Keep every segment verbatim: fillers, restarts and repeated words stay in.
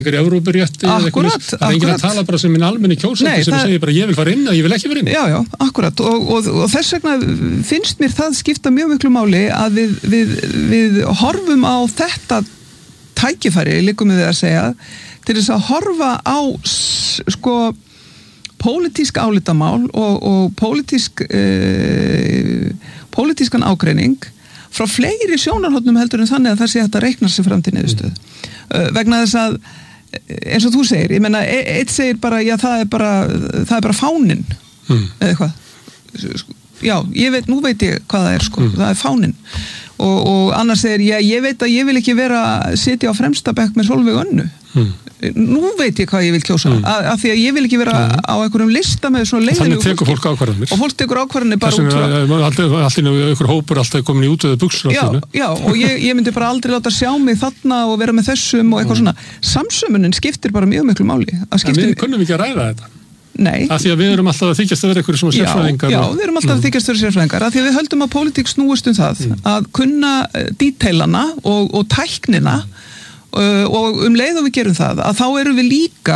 í Evrópurétti eða eitthvað, það er enginn að tala bara sem minn almenni kjósandi sem það... segir bara ég vil fara inn eða ég vil ekki fara inn. Já, já, akkurat og, og, og þess vegna finnst mér það skipta mjög miklu máli að við, við, við horfum á þetta tækifæri, líkum við að segja, til þess að horfa á sko pólitísk álitamál og, og pólitísk eh, pólitískan ágreining frá fleiri sjónarhornum heldur en þannig að það sé hægt að reikna sig fram til niðurstöðu. Mm. Uh, vegna þess að eins og þú segir, ég meina, eitt segir bara, já, það er bara, það er bara fáninn, mm. eða hvað. Já, ég veit, nú veit ég hvað það er, sko, mm. það er fáninn. Og, og annars segir, já, ég veit að ég vil ekki vera að sitja á fremsta bekk með Sólveig Önnu. Mm. Nú veit ég hvað ég vil kjósa, mm. að, að því að ég vil ekki vera mm. á einhverjum lista með svona leiðilegu fólki. Þannig tekur fólk ákvarðanir. Og fólk tekur ákvarðanir bara út frá. Allt inn á einhver hópur, alltaf komin í útöðu buxur. Já, já, og ég, ég myndi bara aldrei láta sjá mig þarna og vera með þessum og eitthvað mm. svona. Samsömunin skiptir bara mjög miklu máli. En við kunnum ekki að ræða þetta. Nei. Af því að við erum alltaf að þykjast að vera einhverjum svona sérfræðingar. Já, já, við erum alltaf að þykjast að vera sérfræðingar. Af því að við höldum að pólitík snúist um það, mm. að kunna díteilana og, og tæknina uh, og um leið og við gerum það, að þá erum við líka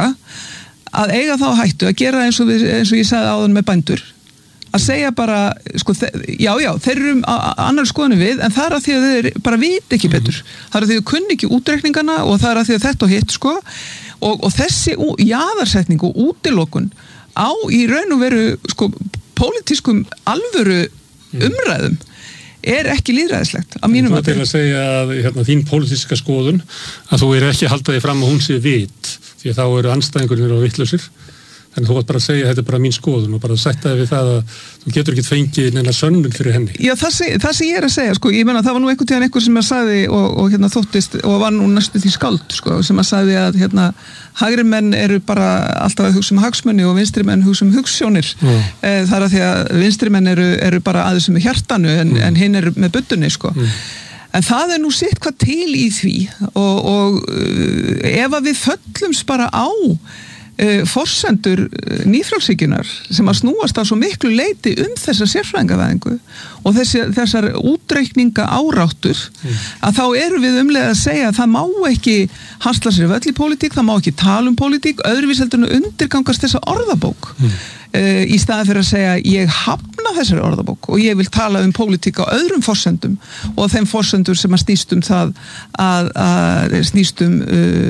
að eiga þá hættu að gera eins og, við, eins og ég sagði áðan með bændur. Að segja bara, sko, já, já, þeir eru annar skoðinu við, en það er að því að þeir bara viti ekki betur. Það er að því að þeir kunni ekki útreikningana og það er að því að þetta og hitt, sko, og, og þessi jaðarsetning og útilokun á í raun og veru, sko, pólitískum alvöru umræðum er ekki lýðræðislegt að mínum að til að segja að hérna, þín pólitíska skoðun að þú er ekki að halda þig fram að hún sé vit því að þá eru andstæðingurnir og vitlausir. Þannig þú ætti bara að segja að þetta er bara mín skoðun og bara að setja þig við það að þú getur ekki fengið neina sönnun fyrir henni. Já, það, sé, það sem ég er að segja, sko, ég menna það var nú einhvern tíðan einhver sem að sagði og, og hérna þóttist og var nú næstu því skáld, sko, sem að sagði að hérna hægri menn eru bara alltaf að hugsa um hagsmuni og vinstri menn hugsa um hugsjónir. Mm. E, það er að því að vinstri menn eru, eru bara aðeins með hjartanu en, mm. en hinn eru með buddunni, sko. Mm. En það er nú sitt hvað til í því og, og uh, ef að við föllumst bara á Uh, forsendur uh, nýfrjálshyggjunnar sem að snúast á svo miklu leiti um þessa sérfræðingavæðingu og þessi, þessar útreikninga áráttur mm. að þá eru við umlega að segja að það má ekki hasla sér völl í pólitík, það má ekki tala um pólitík, öðruvís heldur en undirgangast þessa orðabók mm. uh, í staðan fyrir að segja ég hafna þessari orðabók og ég vil tala um pólitík á öðrum forsendum og þeim forsendur sem að snýst um það að, að snýst um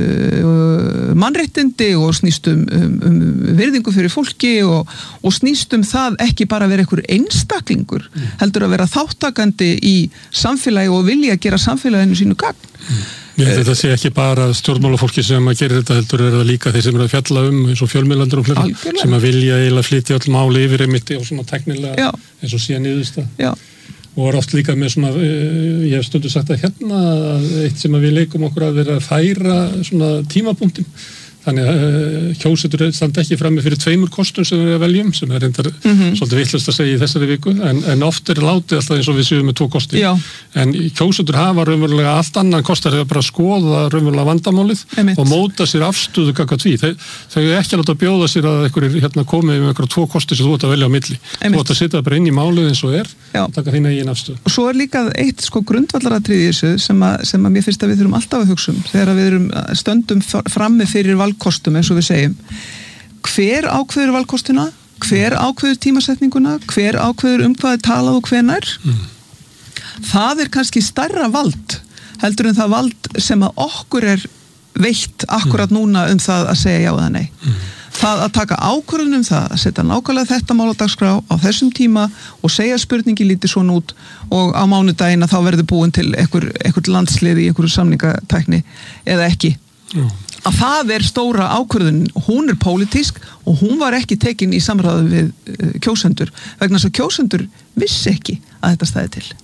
uh, mannréttindi og snýst um Um, um virðingu fyrir fólki og, og snýst um það ekki bara að vera einhver einstaklingur, mm. heldur að vera þáttakandi í samfélagi og vilja að gera samfélaginu sínu gagn. Mm. Ég held að þetta sé ekki bara stjórnmálafólki sem að gera þetta, heldur er það líka þeir sem eru að fjalla um eins og fjölmiðlandur og fleiri sem að vilja eiginlega flytja öll máli yfir einmitt og svona teknilega Já. Eins og síðan niðursta. Já. Og er oft líka með svona, ég hef stundu sagt að hérna eitt sem að við leikum okkur að vera að færa svona tímapunktin. Þannig að uh, kjósendur standa ekki frammi fyrir tveimur kostum sem við veljum, sem er reyndar mm-hmm. svolítið vitlaust að segja í þessari viku, en, en oft er látið alltaf eins og við séum með tvo kosti. Já. En kjósendur hafa raunverulega allt annan kostar eða bara að skoða raunverulega vandamálið Einmitt. Og móta sér afstöðu gagnvart því. Þau, þau er ekki að láta bjóða sér að einhverjir hérna komið með einhverja tvo kosti sem þú ætti að velja á milli. Einmitt. Þú ætti að setja bara inn í málið eins og er, Já. Taka þína eigin afstöðu. Og svo er líka eitt sko grundvallaratriði í þessu sem að, sem að mér finnst að við þurfum alltaf að hugsa um þegar við erum stöndum frammi fyrir valkostum eins og við segjum. Hver ákveður valkostina? Hver ákveður tímasetninguna? Hver ákveður um hvað er talað og hvenær? Mm. Það er kannski stærra vald heldur en það vald sem að okkur er veitt akkurat mm. núna um það að segja já eða nei. Mm. Það að taka ákvörðun um það að setja nákvæmlega þetta mál á dagskrá á þessum tíma og segja spurningi lítið svona út og á mánudaginn að þá verður búin til einhver, einhver landslið í einhverju samningatækni eða ekki. Mm. Að það er stóra ákvörðun, hún er pólitísk og hún var ekki tekin í samráðu við uh, kjósendur vegna þess að kjósendur vissi ekki að þetta stæði til.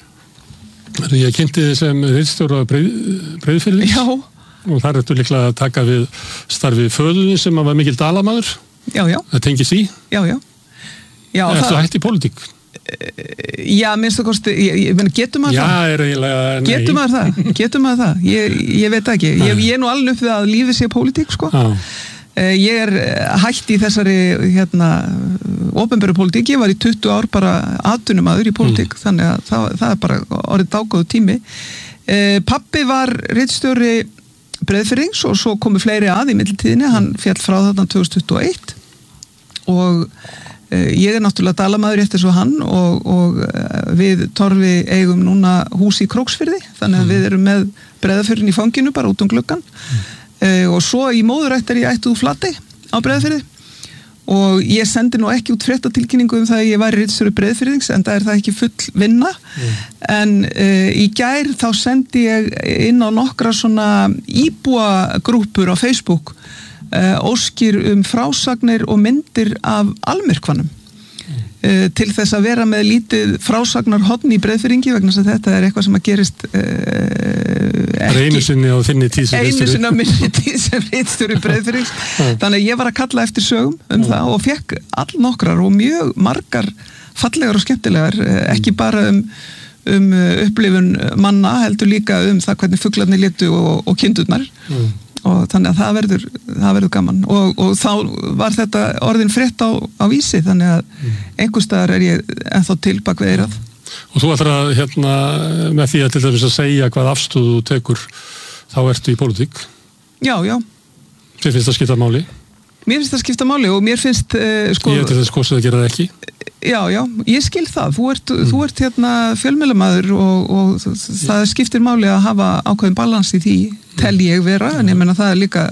Ég kynnti þið sem ritstjóra breið, Breiðfirðings. Já. Og þar ertu líklega að taka við starfi föðunni sem var mikil dalamaður. Já, já. Það tengist því. Já, já. já Ertu það... hætt í pólitík? Já, minnst það kosti, ég, ég meni, getur maður já, það? Já, er eiginlega, nei. Getur maður það? Getur maður það? Ég, ég veit ekki. Ég, ég er nú alveg upp við að lífið sé pólitík, sko. Já. Ég er hætt í þessari, hérna, opinberu pólitík. Ég var í tuttugu ár bara atvinnumaður í pólitík, mm. þannig að það, það er bara orðið dágóðu tími. Pappi var ritstjóri Breiðfirðings og svo komu fleiri að í millitíðinni, hann fjall frá þarna tvö þúsund tuttugu og eitt og uh, ég er náttúrulega dalamaður eftir svo hann og, og uh, við Torfi eigum núna hús í Króksfirði, þannig að við erum með Breiðafjörðin í fanginu bara út um gluggan mm. uh, og svo í móðurætt er ég ættuð úr Flatey á Breiðafirði og ég sendi nú ekki út fréttatilkynningu um það að ég væri ritstjóri Breiðfirðings en það er það ekki full vinna mm. en uh, í gær þá sendi ég inn á nokkra svona íbúagrúpur á Facebook uh, óskir um frásagnir og myndir af almyrkvanum mm. uh, til þess að vera með lítið frásagnar horn í Breiðfirðingi vegna að þetta er eitthvað sem að gerist uh, ekki, einu sinni á þinni tíð sem einu sinni á minni tíð sem ritstjóri Breiðfirðings þannig að ég var að kalla eftir sögum um mm. það og fekk all nokkrar og mjög margar fallegar og skemmtilegar ekki bara um, um upplifun manna heldur líka um það hvernig fuglarnir létu og, og kindurnar mm. og þannig að það verður, það verður gaman og, og þá var þetta orðin frétt á, á vísi þannig að mm. einhvers staðar er ég ennþá til bak við eyrað. Og þú ætlar að hérna með því að til dæmis að segja hvað afstöðu þú tekur þá ertu í pólitík. Já, já. Þér finnst það skipta máli? Mér finnst það skipta máli og mér finnst uh, sko... Ég er til þess kosið að gera það ekki. Já, já, ég skil það. Þú ert, mm. þú ert hérna fjölmiðlamaður og, og það skiptir máli að hafa ákveðin balans í því, tel ég vera, en ég menna það er líka...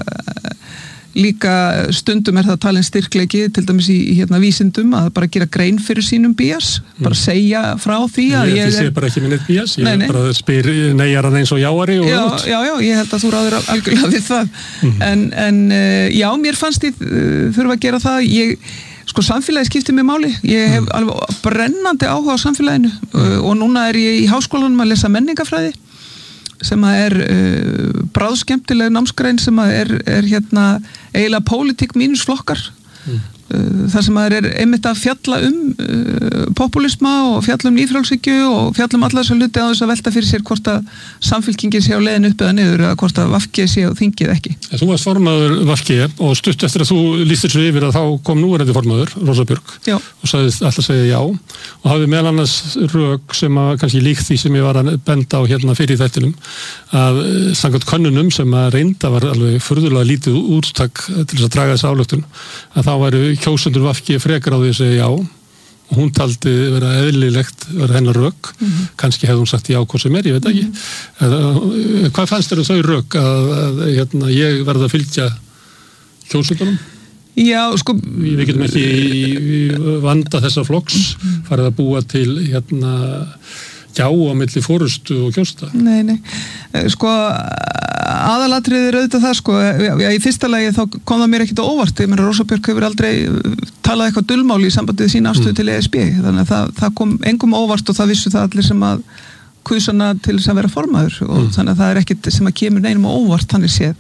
Líka stundum er það talin styrkleiki til dæmis í, í hérna vísindum að bara gera grein fyrir sínum bías, bara segja frá því að ég... Ég sé bara ekki minn eitt bías, ég nei, nei. bara spyr neyjaran eins og jáari og já, já, já, ég held að þú ráður algjörlega við það. Mm. En, en já, mér fannst ég uh, þurfa að gera það, ég, sko samfélagi skiptir mér máli, ég hef mm. alveg brennandi áhuga á samfélaginu mm. uh, og núna er ég í háskólanum að lesa menningafræði sem að er uh, bráðskemmtileg námsgrein sem að er, er hérna eiginlega pólitík mínus flokkar mm. uh, þar sem að er einmitt að fjalla um uh, populisma og fjalla um nýfrjálshyggju og fjalla um alla þessa hluti á þess að velta fyrir sér hvort að samfylkingin sé á leiðin upp eða niður eða hvort að V G sé á þingið ekki. Ja, þú varst formaður V G og stutt eftir að þú lýstir svo yfir að þá kom núverandi formaður, Rósa Björk já. Og sagði alltaf að segja já og hafði meðal annars rök sem að kannski líkt því sem ég var að benda á hérna fyrir þættinum að samkvæmt könnunum sem að reynda var alveg furðulega lítið úttak til þess að draga þessa ályktun að þá væru kjósendur V G frekar á því að segja já og hún taldi vera eðlilegt vera hennar rök, mm-hmm. kannski hefði hún sagt já hvað sem er, ég veit ekki mm-hmm. Hvað fannst þér þau rök að, að hérna, ég verði að fylgja kjósendunum? Já, sko Við getum ekki í, í vanda þessa flokks mm-hmm. farið að búa til hérna já á milli fórustu og kjósta. Nei, nei. Sko, aðalatriðið er auðvitað það, sko. Já, í fyrsta lagi þá kom það mér ekkert á óvart. Ég meina, Rósa Björk hefur aldrei talað eitthvað dulmáli í sambandið sín afstöðu mm. til E S B. Þannig að það, það kom engum óvart og það vissu það allir sem að kusana til þess að vera formaður og mm. þannig að það er ekkert sem að kemur neinum á óvart, þannig séð.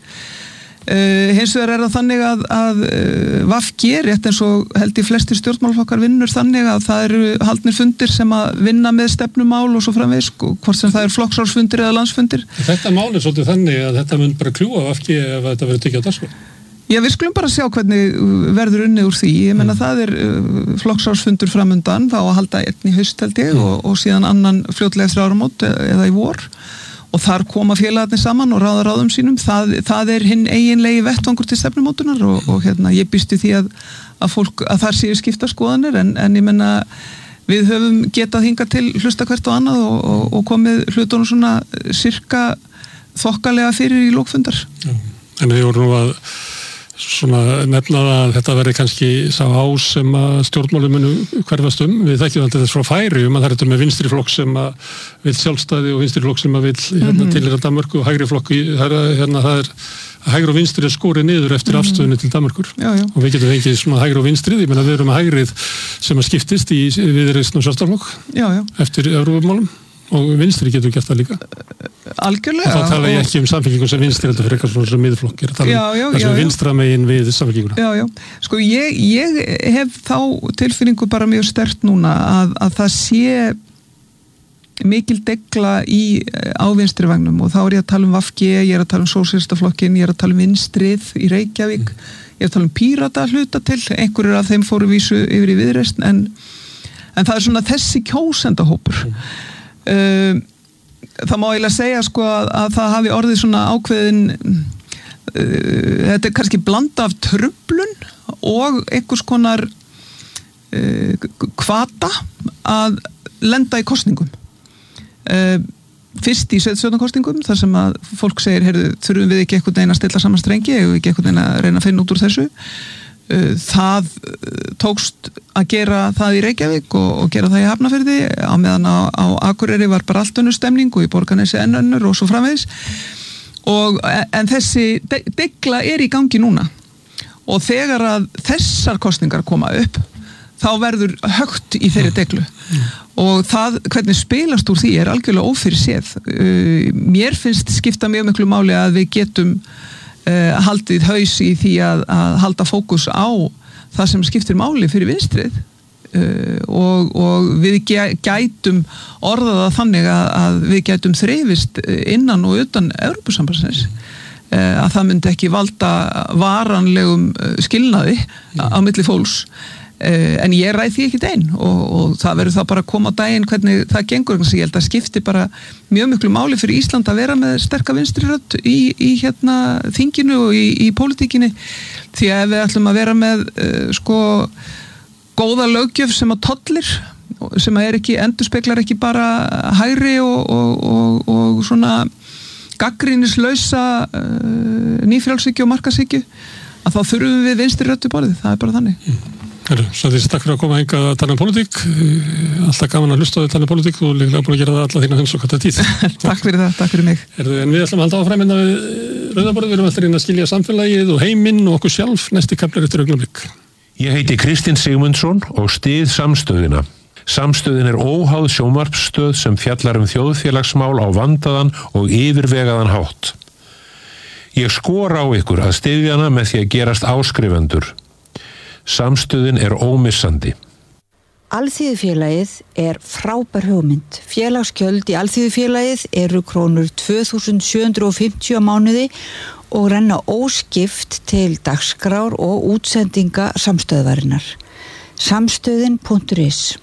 Uh, hins vegar er það þannig að, að uh, V G rétt eins og held í flestir stjórnmálaflokkar vinnur þannig að það eru haldnir fundir sem að vinna með stefnumál og svo framvegis og hvort sem það er flokksráðsfundir eða landsfundir. Þetta mál er svolítið þannig að þetta mun bara kljúa V G ef þetta verður tekið á dagskrá. Já, við skulum bara sjá hvernig verður unnið úr því. Ég menna mm. það er uh, flokksráðsfundur framundan, þá að halda einn í haust held ég mm. og, og síðan annan fljótlega eftir áramót eða í vor. Og þar koma félagarnir saman og ráða ráðum sínum. Það, það er hinn eiginlegi vettvangur til stefnumótunar og, og hérna, ég býstu því að, að, fólk, að þar séu skipta skoðanir en, en ég menna við höfum getað hingað til hlusta hvert og annað og, og, og komið hlutunum svona sirka þokkalega fyrir í lókfundar. Já, en við vorum nú að svona nefna að þetta verði kannski sá ás sem að stjórnmálum munu hverfast um. Við þekkjum alltaf þess frá Færeyjum að það er þetta með vinstri flokk sem að vill sjálfstæði og vinstri flokk sem að vill hérna, mm-hmm. tilheyra Danmörku og hægri flokk það er, hérna, það er að hægri og vinstri er skórið niður eftir mm-hmm. afstöðunni til Danmörkur já, já. Og við getum fengið svona hægri og vinstrið, ég meina við erum að hægrið sem að skiptist í viðreisn og sjálfstæðarflokk eftir Evrópumálum og vinstri getur gert það líka. Algjörlega. Og þá tala ég ekki um samfélkingu sem vinstri heldur fyrir eitthvað svona miðflokk. Ég er að tala um það sem vinstra megin við samfélkinguna. Já, já. Sko ég, ég hef þá tilfinningu bara mjög sterkt núna að, að það sé mikil degla í á vinstri vagnum og þá er ég að tala um V G, ég er að tala um Sósíalistaflokkin, ég er að tala um vinstrið í Reykjavík, mm. ég er að tala um Pírata hluta til, einhverjir af þeim fóru vísu yfir í Viðreisn en, en það er svona þessi kjósendahópur. Mm. Uh, það má eiginlega segja sko að, að það hafi orðið svona ákveðin uh, þetta er kannski blanda af truflun og einhvers konar uh, hvata að lenda í kosningum. Uh, fyrst í sveitarstjórnarkosningum þar sem að fólk segir, heyrðu, þurfum við ekki einhvern veginn að stilla saman strengi, hefur við ekki einhvern veginn að reyna að finna út úr þessu. Uh, það tókst að gera það í Reykjavík og, og gera það í Hafnarfirði, á meðan á, á Akureyri var bara allt önnur stemning og í Borgarnesi enn önnur og svo framvegis. Og, en þessi de- degla er í gangi núna og þegar að þessar kosningar koma upp þá verður högt í þeirri deglu mm. og það, hvernig spilast úr því er algjörlega ófyrirséð. Uh, mér finnst skipta mjög miklu máli að við getum uh, haldið haus í því að, að halda fókus á það sem skiptir máli fyrir vinstrið uh, og, og við gætum orðaða þannig að, að við gætum þrifist innan og utan Evrópusambandsins. Að það myndi ekki valda varanlegum skilnaði á milli fólks, en ég ræð því ekkert einn og, og það verður það bara að koma á daginn hvernig það gengur, þannig að ég held að skipti bara mjög miklu máli fyrir Ísland að vera með sterka vinstri rödd í, í hérna þinginu og í, í pólitíkinni, því að ef við ætlum að vera með uh, sko góða löggjöf sem að tollir, sem að er ekki, endurspeglar ekki bara hægri og, og, og, og svona gagnrýnislausa uh, nýfrjálshyggju og markaðshyggju, að þá þurfum við vinstri rödd í borðið, það er bara þannig. Mm. Herru, svo því takk fyrir að koma hingað að tala um pólitík, alltaf gaman að hlusta á því að tala um pólitík og líklega búin að gera það alla þína hunds og kvarta tíð. Takk fyrir það, takk fyrir mig. Herru, en við ætlum að halda áfram hérna við Rauðaborðið, við erum alltaf reyna að skilja samfélagið og heiminn og okkur sjálf, næsti kaflar eftir augnablik. Ég heiti Kristinn Sigmundsson og styð Samstöðina. Samstöðin er óháð sjónvarpsstöð sem fjallar um þjóðfélagsmál á vandaðan og yfirvegaðan hátt. Ég skora á ykkur að styðja hana með því að gerast áskrifendur. Samstöðin er ómissandi. Alþýðufélagið er frábær hugmynd. Félagsgjöld í Alþýðufélagið eru krónur tvö þúsund sjö hundruð fimmtíu á mánuði og renna óskipt til dagskrár og útsendinga samstöðvarinnar. Samstöðin punktur is.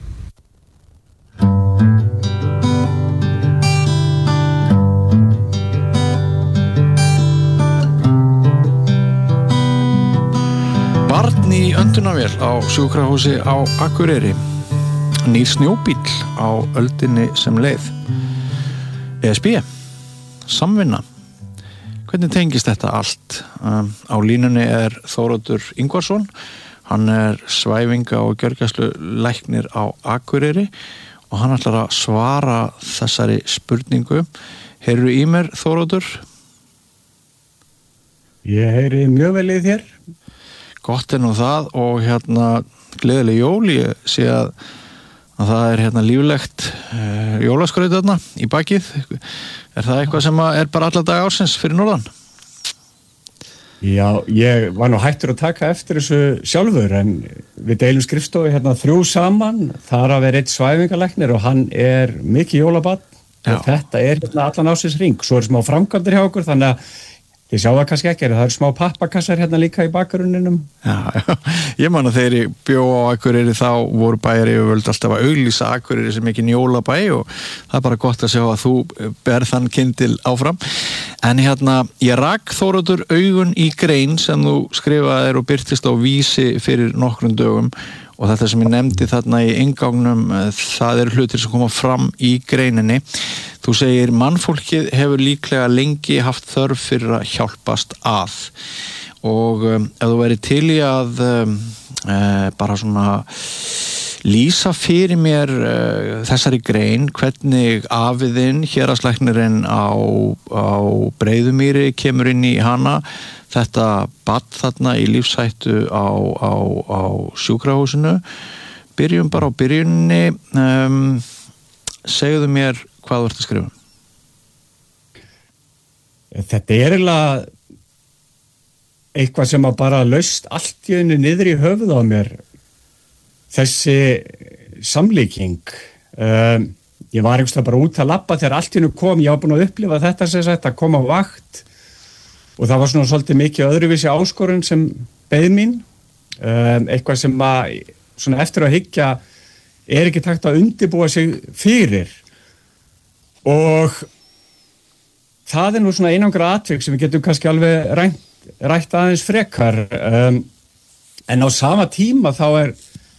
Barn í öndunarvél á sjúkrahúsi á Akureyri. Nýr snjóbíll á öldinni sem leið. E S B. Samvinna. Hvernig tengist þetta allt? Um, á línunni er Þóroddur Ingvarsson. Hann er svæfinga- og gjörgæslulæknir á Akureyri og hann ætlar að svara þessari spurningu. Heyrðu í mér, Þóroddur? Ég heyri mjög vel í þér. Gott er nú það og hérna gleðileg jól, ég sé að, að það er hérna líflegt uh, jólaskraut þarna í bakið. Er það eitthvað sem er bara alla dag ársins fyrir norðan? Já, ég var nú hættur að taka eftir þessu sjálfur en við deilum skrifstofu hérna þrjú saman, þar að vera eitt svæfingalæknir og hann er mikið jólabarn og þetta er hérna allan ásins ring. Svo er smá framkvæmdir hjá okkur þannig að ég sjá það kannski ekki, það eru smá pappakassar hérna líka í bakgrunninum. Já, já, ég man að þegar ég bjó á Akureyri þá voru bæjar yfirvöld alltaf að auglýsa Akureyri sem ekki jólabæ og það er bara gott að sjá að þú ber þann kyndil áfram. En hérna, ég rak Þóroddur augun í grein sem þú skrifaðir og birtist á Vísi fyrir nokkrum dögum og þetta sem ég nefndi þarna í inngangnum, það eru hlutir sem koma fram í greininni. Þú segir, mannfólkið hefur líklega lengi haft þörf fyrir að hjálpast að og um, ef þú væri til í að um, uh, bara svona lýsa fyrir mér uh, þessari grein, hvernig afiðinn, héraðslæknirinn á, á Breiðumýri kemur inn í hana, þetta barn þarna í lífshættu á, á, á sjúkrahúsinu. Byrjum bara á byrjunni, um, segðu mér hvað þú ert að skrifa. Þetta er eiginlega eitthvað sem að bara laust allt í einu niður í höfuð á mér. Þessi samlíking. Um, ég var einhverstað bara út að labba þegar allt í einu kom, ég var búin að upplifa þetta sem sagt að koma á vakt og það var svona svolítið mikið öðruvísi áskorun sem beið mín. Um, eitthvað sem að svona eftir að hyggja er ekki takt að undirbúa sig fyrir. Og það er nú svona einangra atvik sem við getum kannski alveg rænt, rætt aðeins frekar um, en á sama tíma þá er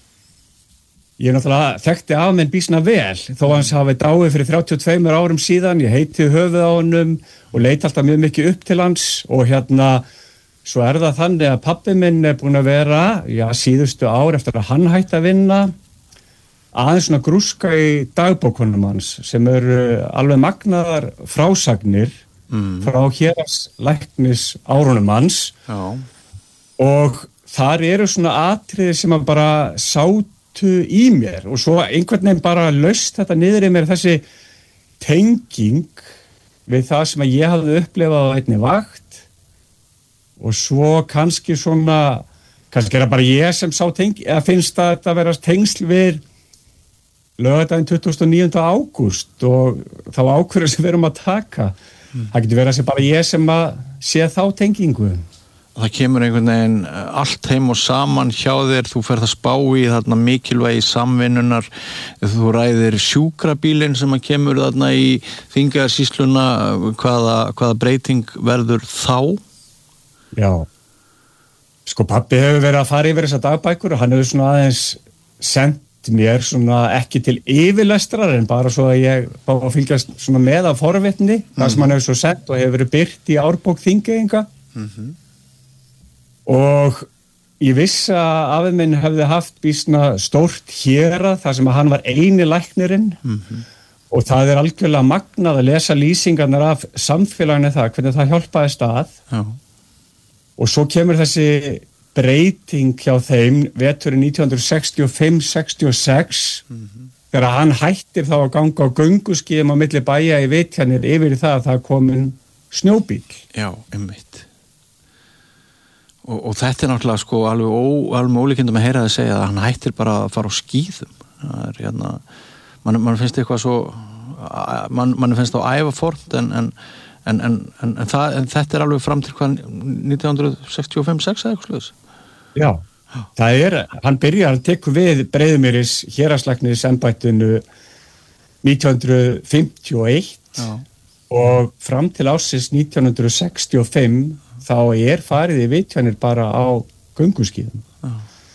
ég náttúrulega þekkti af minn býsna vel þó hans hafi dáið fyrir þrjátíu og tveimur árum síðan, ég heiti höfuð á honum og leit alltaf mjög mikið upp til hans og hérna svo er það þannig að pabbi minn er búin að vera já, síðustu ár eftir að hann hætti að vinna aðeins svona grúska í dagbókunum hans sem eru alveg magnaðar frásagnir mm. frá héraðslæknis árunum hans já. Og þar eru svona atriði sem að bara sátu í mér og svo einhvern veginn bara laust þetta niður í mér þessi tenging við það sem að ég hafði upplifað á einni vakt og svo kannski svona kannski er það bara ég sem sá tenging eða finnst það að þetta vera tengsl við laugardaginn tuttugasta og níunda ágúst og þá ákvörður sem við erum að taka mm. það getur verið að sé bara ég sem að sé þá tengingu það kemur einhvern veginn allt heim og saman hjá þér, þú ferð að spá í þarna mikilvægi samvinnunar, þú ræðir sjúkrabílinn sem að kemur þarna í Þingeyjarsýsluna, hvaða, hvaða breyting verður þá? Já, sko pabbi hefur verið að fara yfir þessar dagbækur og hann hefur svona aðeins sendt mér svona ekki til yfirlestrar en bara svo að ég fá að fylgjast svona með af forvitni, mm. það sem hann hefur svo sendt og hefur verið birt í árbók Þingeyinga. Mhm. Og ég viss að afi minn hefði haft býsna stórt hérað þar sem að hann var eini læknirinn mm-hmm. og það er algjörlega magnað að lesa lýsingarnar af samfélaginu það, hvernig það hjálpaði stað Já. Og svo kemur þessi breyting hjá þeim veturinn nítján sextíu og fimm sextíu og sex mm-hmm. þegar hann hættir þá að ganga á gönguskíðum á milli bæja í Vitjanir yfir í það að það komin snjóbíl. Já, einmitt. Og, og þetta er náttúrulega sko alveg, ó, alveg ólíkindum að heyra það að segja að hann hættir bara að fara á skíðum það er hérna mann man finnst eitthvað svo mann man finnst á ævafornt en, en, en, en, en, en, það, en þetta er alveg fram til hvað nítján sextíu og fimm sex eða eitthvað sluðis Já, það er hann byrjar að tekja við Breiðumýris héraðslæknis embættinu nítján fimmtíu og eitt Já. Og fram til ársins nítján sextíu og fimm þá er farið í Vitjanir bara á gönguskíðum. Ah.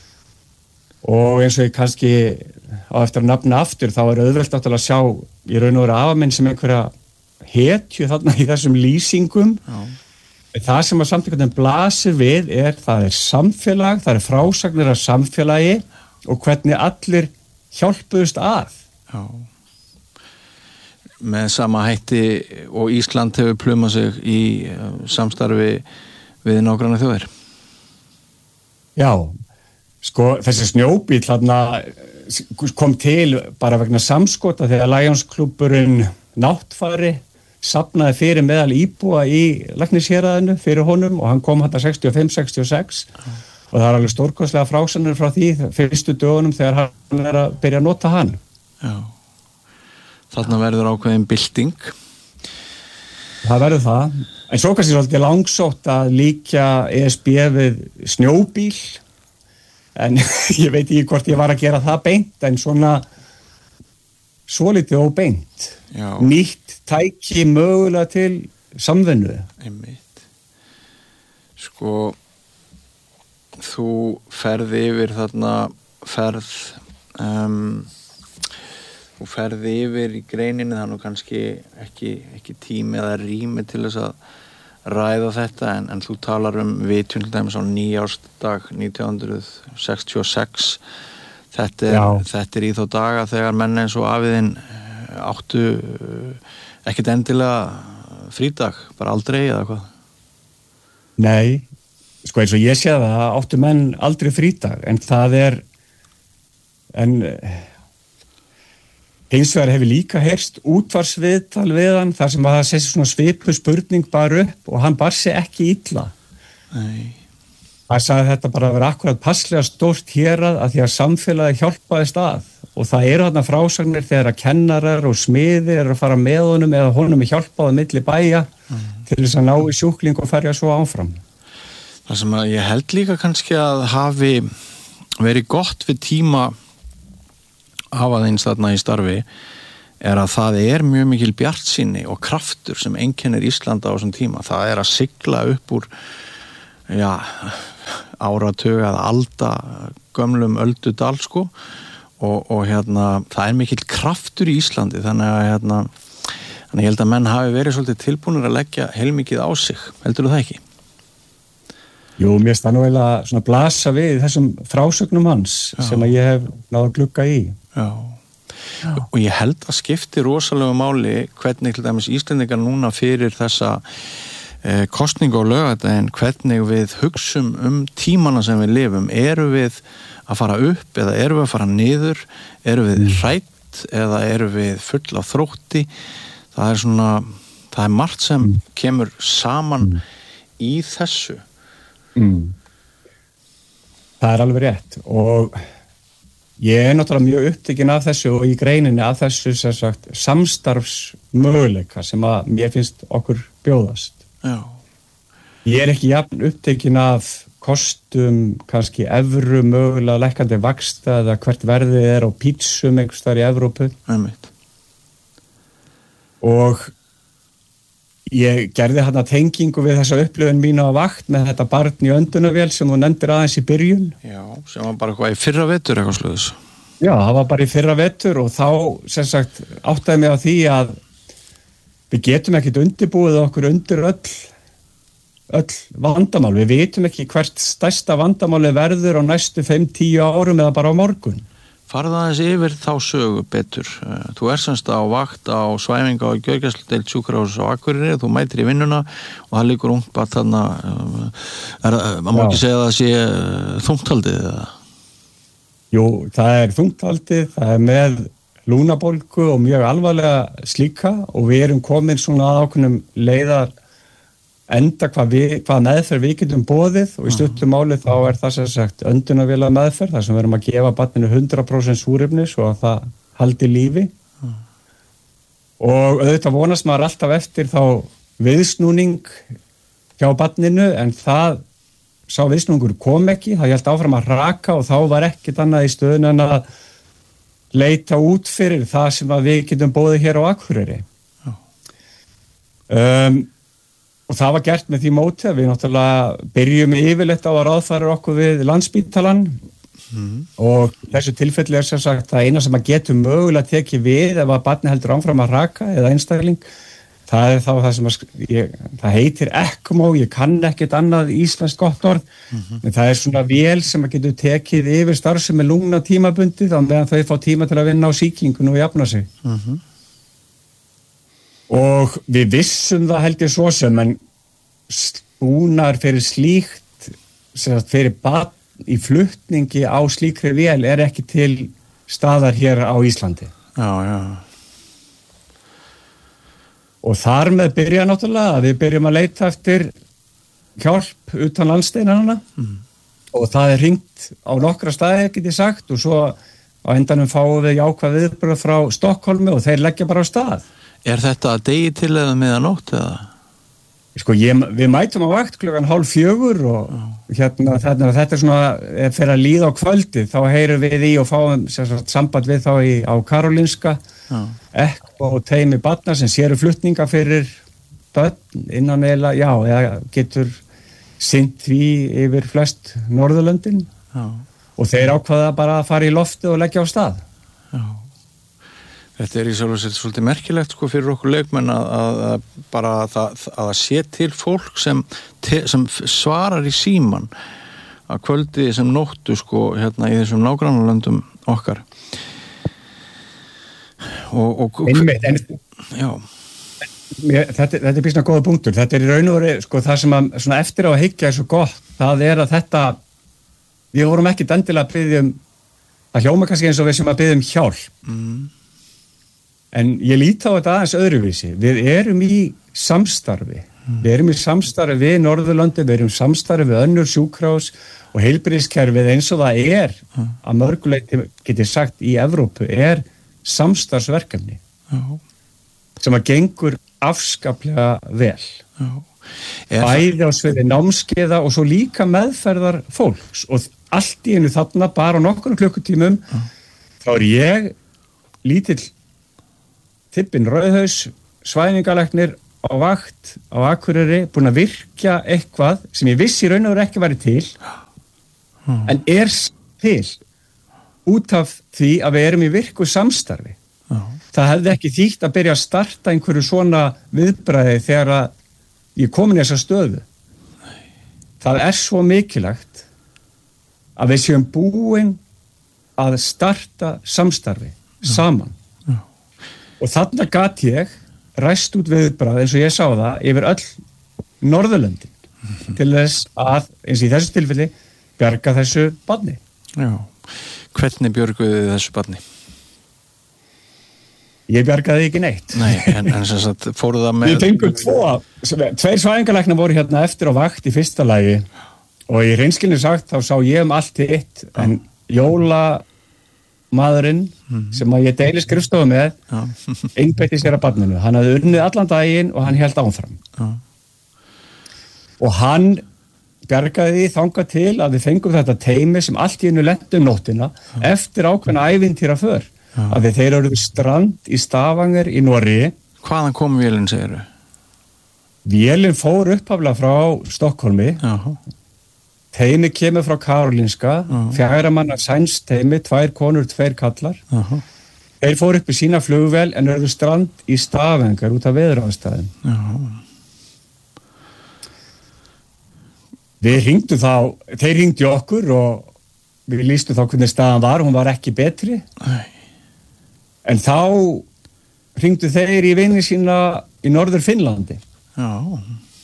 Og eins og ég kannski á eftir að nafna aftur, þá er auðvelt að sjá í raun og veru afa minn sem einhverja hetju þarna í þessum lýsingum. Ah. Það sem að samt einhvern veginn blasir við er, það er samfélag, það er frásagnir af samfélagi og hvernig allir hjálpuðust að. Já. Með sama hætti og Ísland hefur plumað sig í samstarfi við nágranna þjóðir. Já, sko þessi snjóbíl þarna kom til bara vegna samskota þegar Lionsklúbburinn Náttfari safnaði fyrir meðal íbúa í Læknishéraðinu fyrir honum og hann kom hann sextíu og fimm sextíu og sex mm. og það er alveg stórkostlega frásannir frá því fyrstu dögunum þegar hann er að byrja að nota hann. Já. Þarna verður ákveðin bylting. Það verður það. En svo kannski svolítið langsótt að líkja E S B við snjóbíl. En ég veit ekki hvort ég var að gera það beint, en svona svolítið óbeint. Já. Nýtt tæki mögulega til samvinnu. Einmitt. Sko, þú ferði yfir þarna ferð... Um, Þú ferði yfir í greininu þannig kannski ekki, ekki tími eða rými til þess að ræða þetta en, en þú talar um Vitjun til dæmis á nýjársdag nítján sextíu og sex þetta er, þetta er í þá daga þegar menn eins og afiðinn áttu ekkert endilega frídag, bara aldrei eða hvað? Nei, sko eins og ég sé það áttu menn aldrei frídag en það er en hins vegar hefur líka heyrst útvarsviðtal við hann þar sem að það sést svona svipu spurning bara upp og hann bar sig ekki illa. Nei. Það sagði þetta bara að vera akkurat passlega stórt hérað að því að samfélagi hjálpaðist að og það eru þarna frásagnir þegar að kennarar og smiðir eru að fara með honum eða honum er hjálpað á milli bæja mm. til þess að ná í sjúkling og ferja svo áfram. Það sem að ég held líka kannski að hafi verið gott við tíma hafaðins þarna í starfi er að það er mjög mikil bjartsýni og kraftur sem einkennir Íslanda á þessum tíma. Það er að sigla upp úr já, áratug eða alda gömlum öldudal sko og, og hérna það er mikill kraftur í Íslandi þannig að hérna þannig ég held að menn hafi verið svolítið tilbúnir að leggja heilmikið á sig, heldur þú það ekki? Jú, mér finnst það nú eiginlega svona blasa við þessum frásögnum hans Já. Sem að ég hef náðu að glugga í. Já. Já. Og ég held að skipti rosalega máli hvernig til dæmis Íslendingar núna fyrir þessa eh, kosningu á laugardaginn, hvernig við hugsum um tímana sem við lifum. Eru við að fara upp eða eru við að fara niður? Eru við mm. hrætt eða eru við full af þrótti? Það er svona, það er margt sem mm. kemur saman mm. í þessu. Mm. Það er alveg rétt og ég er náttúrulega mjög upptekinn af þessu og í greininni af þessu sem sagt samstarfsmöguleika sem að mér finnst okkur bjóðast. Já. Ég er ekki jafn upptekinn af kostum, kannski evru mögulega lækkandi vaxta eða hvert verðið er á pítsum einhvers staðar í Evrópu. Einmitt. Og ég gerði hérna tengingu við þessa upplifun mína á vakt með þetta barn í öndunavél sem þú nefndir aðeins í byrjun. Já, sem var bara eitthvað í fyrra vetur eitthvað sluðis. Já, það var bara í fyrra vetur og þá sem sagt áttaði mig á því að við getum ekkit undirbúið okkur undir öll, öll vandamál. Við vitum ekki hvert stærsta vandamáli verður á næstu fimm til tíu árum eða bara á morgun. Farðu aðeins yfir þá sögu betur. Þú er semst á vakt á svæfinga og gjörgæsludeild sjúkrahúss á Akureyri, þú mætir í vinnuna og það liggur ungt bara þarna, er, maður má ekki segja að það sé þungthaldið eða? Jú, það er þungthaldið, það er með lúnabólgu og mjög alvarlega slíka og við erum komin svona að ákveðnum leiðar enda hvað, við, hvað meðferð við getum boðið og í stuttu máli þá er það sem sagt öndunarvéla meðferð þar sem við erum að gefa barninu hundrað prósent súrefni svo að það haldi lífi mm. og auðvitað vonast maður alltaf eftir þá viðsnúning hjá barninu en það sá viðsnúningur kom ekki, það hélt áfram að raka og þá var ekkert annað í stöðun en að leita út fyrir það sem að við getum boðið hér á Akureyri. Mm. Um, Og það var gert með því móti að við náttúrulega byrjum yfirleitt á að ráðfæra okkur við Landspítalann mm. og þessu tilfelli er sem sagt það eina sem að getum mögulega tekið við ef að barni heldur áfram að raka eða einstakling. Það er þá það sem að, ég, það heitir ECMO, ég kann ekkert annað íslenskt gott orð, mm-hmm. en það er svona vél sem að getur tekið yfir starfsemi lungna tímabundið á meðan þau fá tíma til að vinna á sýkingun og jafna sig. Mm-hmm. Og við vissum það held ég svo sem en spúnar fyrir slíkt fyrir barn í flutningi á slíkri vél er ekki til staðar hér á Íslandi. Já, já. Og þar með byrja náttúrulega að við byrjum að leita eftir hjálp utan landsteinanna mm. og það er hringt á nokkra staði get ég sagt og svo á endanum fáum við jákvæð viðbrögð frá Stokkólmi og þeir leggja bara á stað. Er þetta að degi til eða meðanótt eða? Sko, ég, við mætum á vakt klukkan hálf fjögur og Já. hérna þetta, þetta er svona, ef fyrir að líða á kvöldi þá heyrum við í og fáum sagt, samband við þá í, á Karolinska ekko og teimi barna sem séru flutninga fyrir börn innan eða, já, eða getur sinnt því yfir flest Norðurlöndin Já. Og þeir ákvaða bara að fara í lofti og leggja á stað. Já. Þetta er í sjálf og sér svolítið merkilegt sko fyrir okkur leikmenn að, að, að bara að það, að það sé til fólk sem, te, sem svarar í síman að kvöldi sem nóttu sko hérna í þessum nágrannalöndum okkar. Og, og, Einmitt, en, já. Þetta, þetta er býsna góða punktur. Þetta er í raun og veru sko það sem að svona eftir á að hyggja er svo gott. Það er að þetta, við vorum ekki endilega að biðja um, það hljóma kannski eins og við sem að biðja um hjálp. Mm. En ég líti á þetta aðeins öðruvísi. Við erum í samstarfi. Mm. Við erum í samstarfi við Norðurlandi, við erum í samstarfi við önnur sjúkrahús og heilbrigðiskerfið eins og það er mm. að mörguleyti getið sagt í Evrópu er samstarfsverkefni mm. sem að gengur afskaplega vel. Mm. Bæði á sviði námskeiða og svo líka meðferðar fólks og allt í einu þarna bara á nokkur klukkutímum mm. þá er ég lítill Tippin Rauðhaus, svæfingalæknir á á vakt á Akureyri búin að virkja eitthvað sem ég vissi raun og veru ekki væri til mm. en er til út af því að við erum í virku samstarfi. Mm. Það hefði ekki þýtt að byrja að starta einhverju svona viðbragði þegar að ég komin í þessa stöðu. Nei. Það er svo mikilvægt að við séum búin að starta samstarfi mm. saman. Mm. Og þarna gat ég ræst út viðbragð eins og ég sá það yfir öll Norðurlöndin mm-hmm. til þess að, eins og í þessu tilfelli, bjarga þessu barni. Já. Hvernig björguðu þið þessu barni? Ég bjargaði ekki neitt. Nei, en, en sem sagt, fóru það með... Við fengum tvo, tveir svæðingalæknar voru hérna eftir á vakt í fyrsta lagi og í reynskilinu sagt þá sá ég um allt hitt en Jóla maðurinn mm-hmm. sem að ég deili skrifstofu með einbeitti sér að barninu. Hann hafði unnið allan daginn og hann held áfram. Já. Og hann bjargaði því þangað til að við fengum þetta teymi sem allt í einu lenti um nóttina Já. Eftir ákveðna ævintýra för. Já. Að þeir eru strand í Stavanger í Noregi. Hvaðan kom vélinn, segirðu? Vélinn fór upphaflega frá Stokkólmi. Já. Teimi kemur frá Karolinska, uh-huh. fjagra manna sænst teimi, tvær konur, tveir kallar. Uh-huh. Þeir fóru upp í sína flugvél en eru strand í Stavanger út af veðurástæðum. Uh-huh. Við hringdu þá, þeir hringdu okkur og við lýstum þá hvernig staðan var, hún var ekki betri. Uh-huh. En þá hringdu þeir í vini sína í Norður Finnlandi. Uh-huh.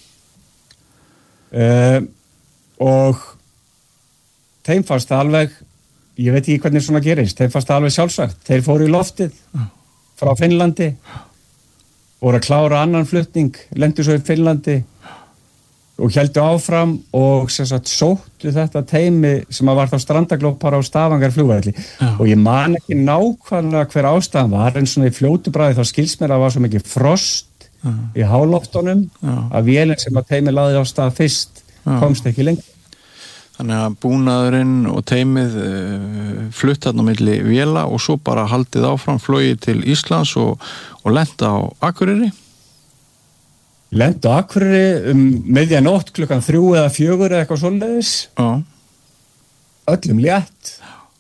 Uh, og þeim fannst það alveg, ég veit ekki hvernig svona gerist, þeim fannst það alveg sjálfsagt. Þeir fóru í loftið frá Finnlandi, voru að klára annan flutning, lendu svo í Finnlandi og héldu áfram og sem sagt sóttu þetta teimi sem að var þá strandaglópar á Stavanger flugvelli. Og ég man ekki nákvæmlega hver ástæðan var, en svona í fljótu bragði þá skils mér að það var svo mikið frost Já. Í háloftunum að vélinn sem að teimi laði á stað fyrst komst ekki lengur. Þannig að búnaðurinn og teimið uh, flutt þarna á milli véla og svo bara haldið áfram flogið til Íslands og, og lenda á Akureyri? Lenda á Akureyri um miðja nótt klukkan þrjú eða fjögur eða eitthvað svoleiðis. Já. Öllum létt.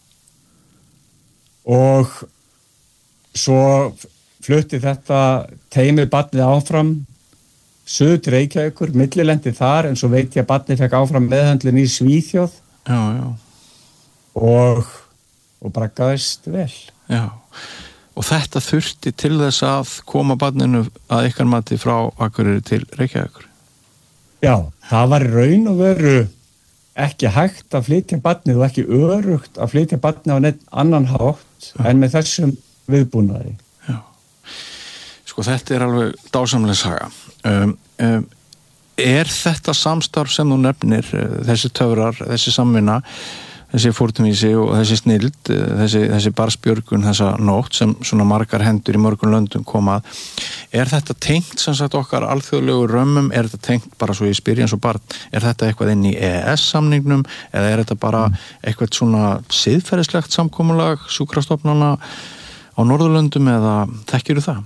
Og svo flutti þetta teimið barnið áfram suður til Reykjavíkur, millilendi þar en svo veit ég að barnið fekk áfram meðhöndlun í Svíþjóð já, já. Og, og braggaðist vel. Já, og þetta þurfti til þess að koma barninu að ykkar mati frá Akureyri til Reykjavíkur? Já, það var raun og veru ekki hægt að flytja barnið og ekki örugt að flytja barnið á neitt annan hátt já. En með þessum viðbúnaði. Já, sko þetta er alveg dásamlega saga. Um, um, er þetta samstarf sem þú nefnir uh, þessi töfrar, þessi samvinna þessi fórtumvísi og þessi snild þessi, þessi barsbjörgun þessa nótt sem svona margar hendur í mörgum löndum komað, er þetta tengt sem sagt okkar alþjóðlegu römmum, er þetta tengt bara svo í spyrja eins og barn, er þetta eitthvað inn í E E S-samningnum eða er þetta bara eitthvað svona siðferðislegt samkomulag sjúkrastofnana á Norðurlöndum eða þekkirðu það?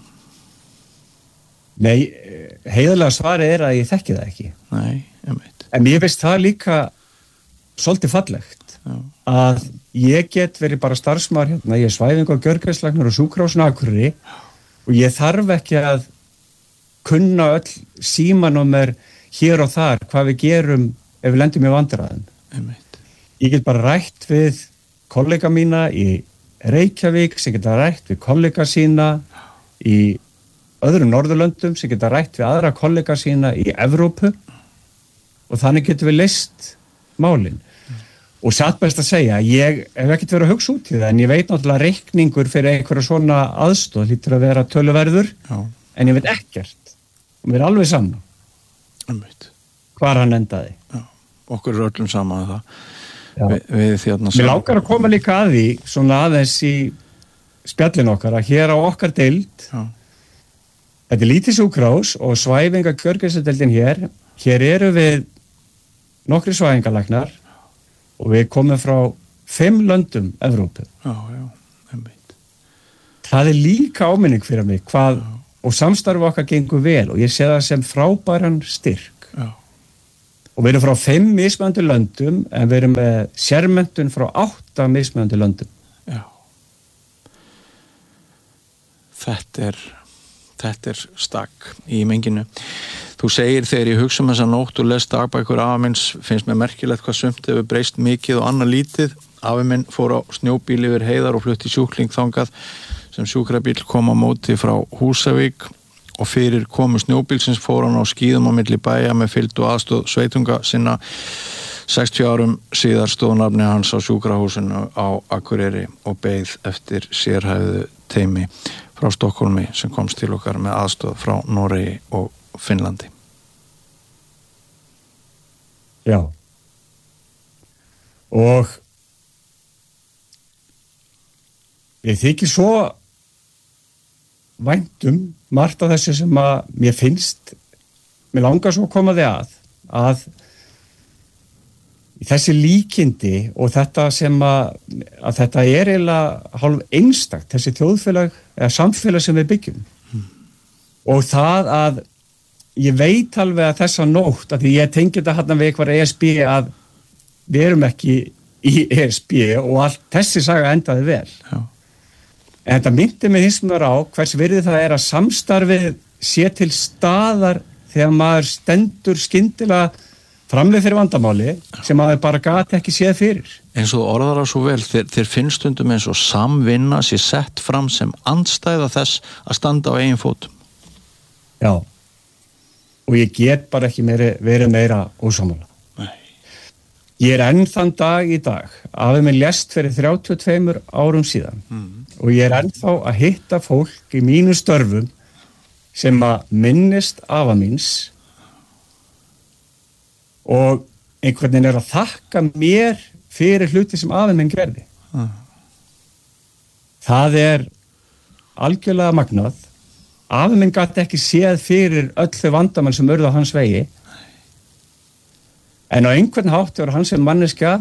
Nei, heiðarlega svari er að ég þekki það ekki. Nei, ég veit. En ég veist það líka svolítið fallegt Já. Að ég get verið bara starfsmaður hérna, ég er svæfingur, gjörgæslæknar og sjúkrahúsin á Akureyri og ég þarf ekki að kunna öll símanúmer hér og þar hvað við gerum ef við lendum í vandræðum. Ég veit. Ég get bara rætt við kollega mína í Reykjavík, sem geta rætt við kollega sína í öðrum Norðurlöndum sem geta rætt við aðra kollega sína í Evrópu og þannig getum við leyst málin. Mm. Og satt best að segja, ég hef ekkert verið að hugsa út í það en ég veit náttúrulega reikningur fyrir einhverja svona aðstoð hlýtur að vera töluverður Já. En ég veit ekkert og við erum alveg saman. Einmitt. Hvar hann endaði. Já. Okkur er öllum saman að það. Vi, við þérna saman. Mér langar að koma líka að því svona aðeins í spjallin okkar að hér á okkar deild Já. Þetta er lítið sjúkrahús og svæfinga gjörgæsludeildin hér. Hér eru við nokkri svæfingalæknar og við komum frá fimm löndum Evrópu. Já, já, einmitt. Það er líka áminning fyrir mig hvað, já. og samstarfi okkar gengur vel og ég sé það sem frábæran styrk. Já. Og við erum frá fimm mismunandi löndum en við erum með sérmenntun frá átta mismunandi löndum. Já. Þetta er, þetta er stakk í menginu. Þú segir þegar ég hugsa um þessa nótt og les dagbækur afa minns finnst mér merkilegt hvað sumt hefur breyst mikið og annað lítið. Afi minn fór á snjóbíl yfir heiðar og flutti sjúkling þangað sem sjúkrabíl kom á móti frá Húsavík og fyrir komu snjóbílsins fór hann á skíðum á milli bæja með fylgd og aðstóð sveitunga sinna. sextíu árum síðar stóð nafni hans á sjúkrahúsinu á Akureyri og beið eftir sérhæfðu teymi frá Stokkólmi sem komst til okkar með aðstóð frá Noregi og Finnlandi. Já. Og ég þykir svo væntum margt af þessu sem að mér finnst, mér langar svo að koma þig að, að þessi líkindi og þetta sem að, að þetta er eiginlega hálf einstakt, þessi þjóðfélag eða samfélag sem við byggjum. Mm. Og það að ég veit alveg að þessa nótt, að því ég tengi þetta hérna við eitthvað E S B að við erum ekki í E S B og allt þessi saga endaði vel. Já. En þetta myndi mig hins vegar á hvers virði það er að samstarfið sé til staðar þegar maður stendur skyndilega framleið fyrir vandamáli sem maður bara gat ekki séð fyrir. Eins og orðar það svo vel, þeir, þeir finnst stundum eins og samvinna sé sett fram sem andstæða þess að standa á eigin fótum. Já, og ég get bara ekki meiri, verið meira ósammála. Nei. Ég er enn þann dag í dag, afi minn lést fyrir þrjátíu og tveimur árum síðan. Mm. Og ég er ennþá að hitta fólk í mínu störfum sem að minnist afa míns og einhvern veginn er að þakka mér fyrir hluti sem afi minn gerði. Uh. Það er algjörlega magnað. Afi minn gat ekki séð fyrir öll þau vandamann sem urðu á hans vegi. En á einhvern hátt var hans sem manneskja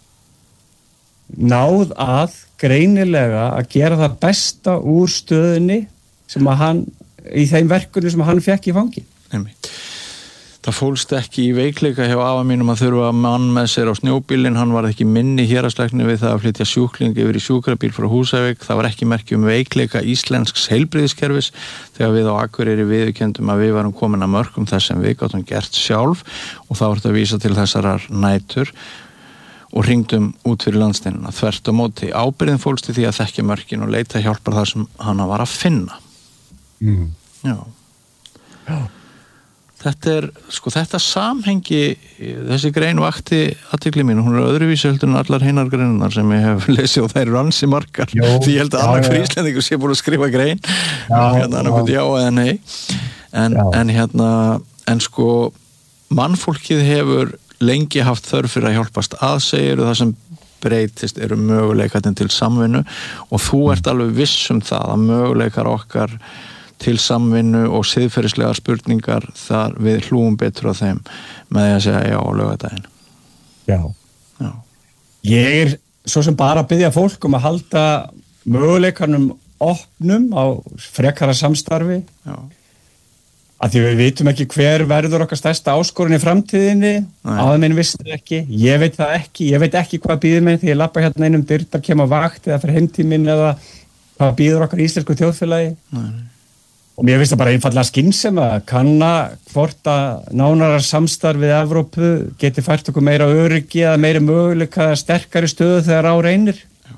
náð að greinilega að gera það besta úr stöðunni sem að hann, í þeim verkunum sem hann fekk í fangi. Einmitt. Það fólst ekki í veikleika hjá afa mínum að þurfa mann með sér á snjóbílinn, hann var ekki minni héraðslækni við það að flytja sjúkling yfir í sjúkrabíl frá Húsavík, það var ekki merki um veikleika íslensks heilbrigðiskerfis þegar við á Akureyri viðurkenndum að við varum komin að mörkum þess sem við gátum gert sjálf og þá var þetta að vísa til þessarar nætur og hringdum út fyrir landsteinina þvert á móti. Ábyrgðin fólst í því að þekkja mörkin og leita hjálpar þar sem hana var að finna. Mm. Já. Já. Þetta er, sko, þetta samhengi, þessi grein vakti athygli mín, hún er öðruvísi heldur en allar hinnar greinar sem ég hef lesið og þær eru ansi margar. Jó, því ég held að annar fyrir Íslendingur sé búin að skrifa grein, já, hérna hann er já eða nei, en, en hérna, en sko, mannfólkið hefur lengi haft þörf fyrir að hjálpast að segir og það sem breytist eru möguleikatinn til samvinnu og þú ert alveg viss um það að möguleikar okkar til samvinnu og siðferðislegar spurningar þar við hlúum betur á þeim með því að segja já á laugardaginn. Já. Já. Ég er svo sem bara að biðja fólk um að halda möguleikarnum opnum á frekara samstarfi. Já. Að því við vitum ekki hver verður okkar stærsta áskorun í framtíðinni, aðeins minn vissi ekki, ég veit það ekki, ég veit ekki hvað býður mig því ég lappa hérna einum dyrtar, kem á vakt eða fyrir heimtíminn eða hvað býður okkar í íslensku þjóðfélagi. Nei. Og mér finnst það bara einfallega skynsemi að kanna hvort að nánara samstarf við Evrópu geti fært okkur meira öryggi eða meiri möguleika sterkari stöðu þegar á reynir. Já.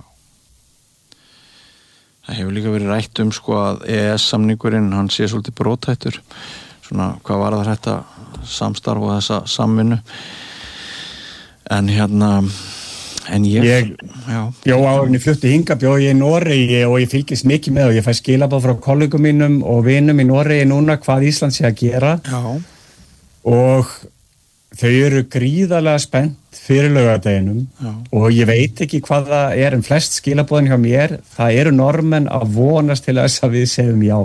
Það hefur líka verið rætt um sko að E E S-samningurinn, hann sé svolítið brothættur. Svona, hvað var það þetta samstarf og þessa samvinnu? En hérna... En ég, ég bjó árin í flutti hinga, bjó ég í Noregi og ég fylgist mikið með og ég fæ skilabóð frá kollegum mínum og vinum í Noregi núna hvað Ísland sé að gera. Já. Og þau eru gríðarlega spennt fyrir laugardeginum og ég veit ekki hvað það er en flest skilabóðin hjá mér, það eru normenn að vonast til þess að við segjum já.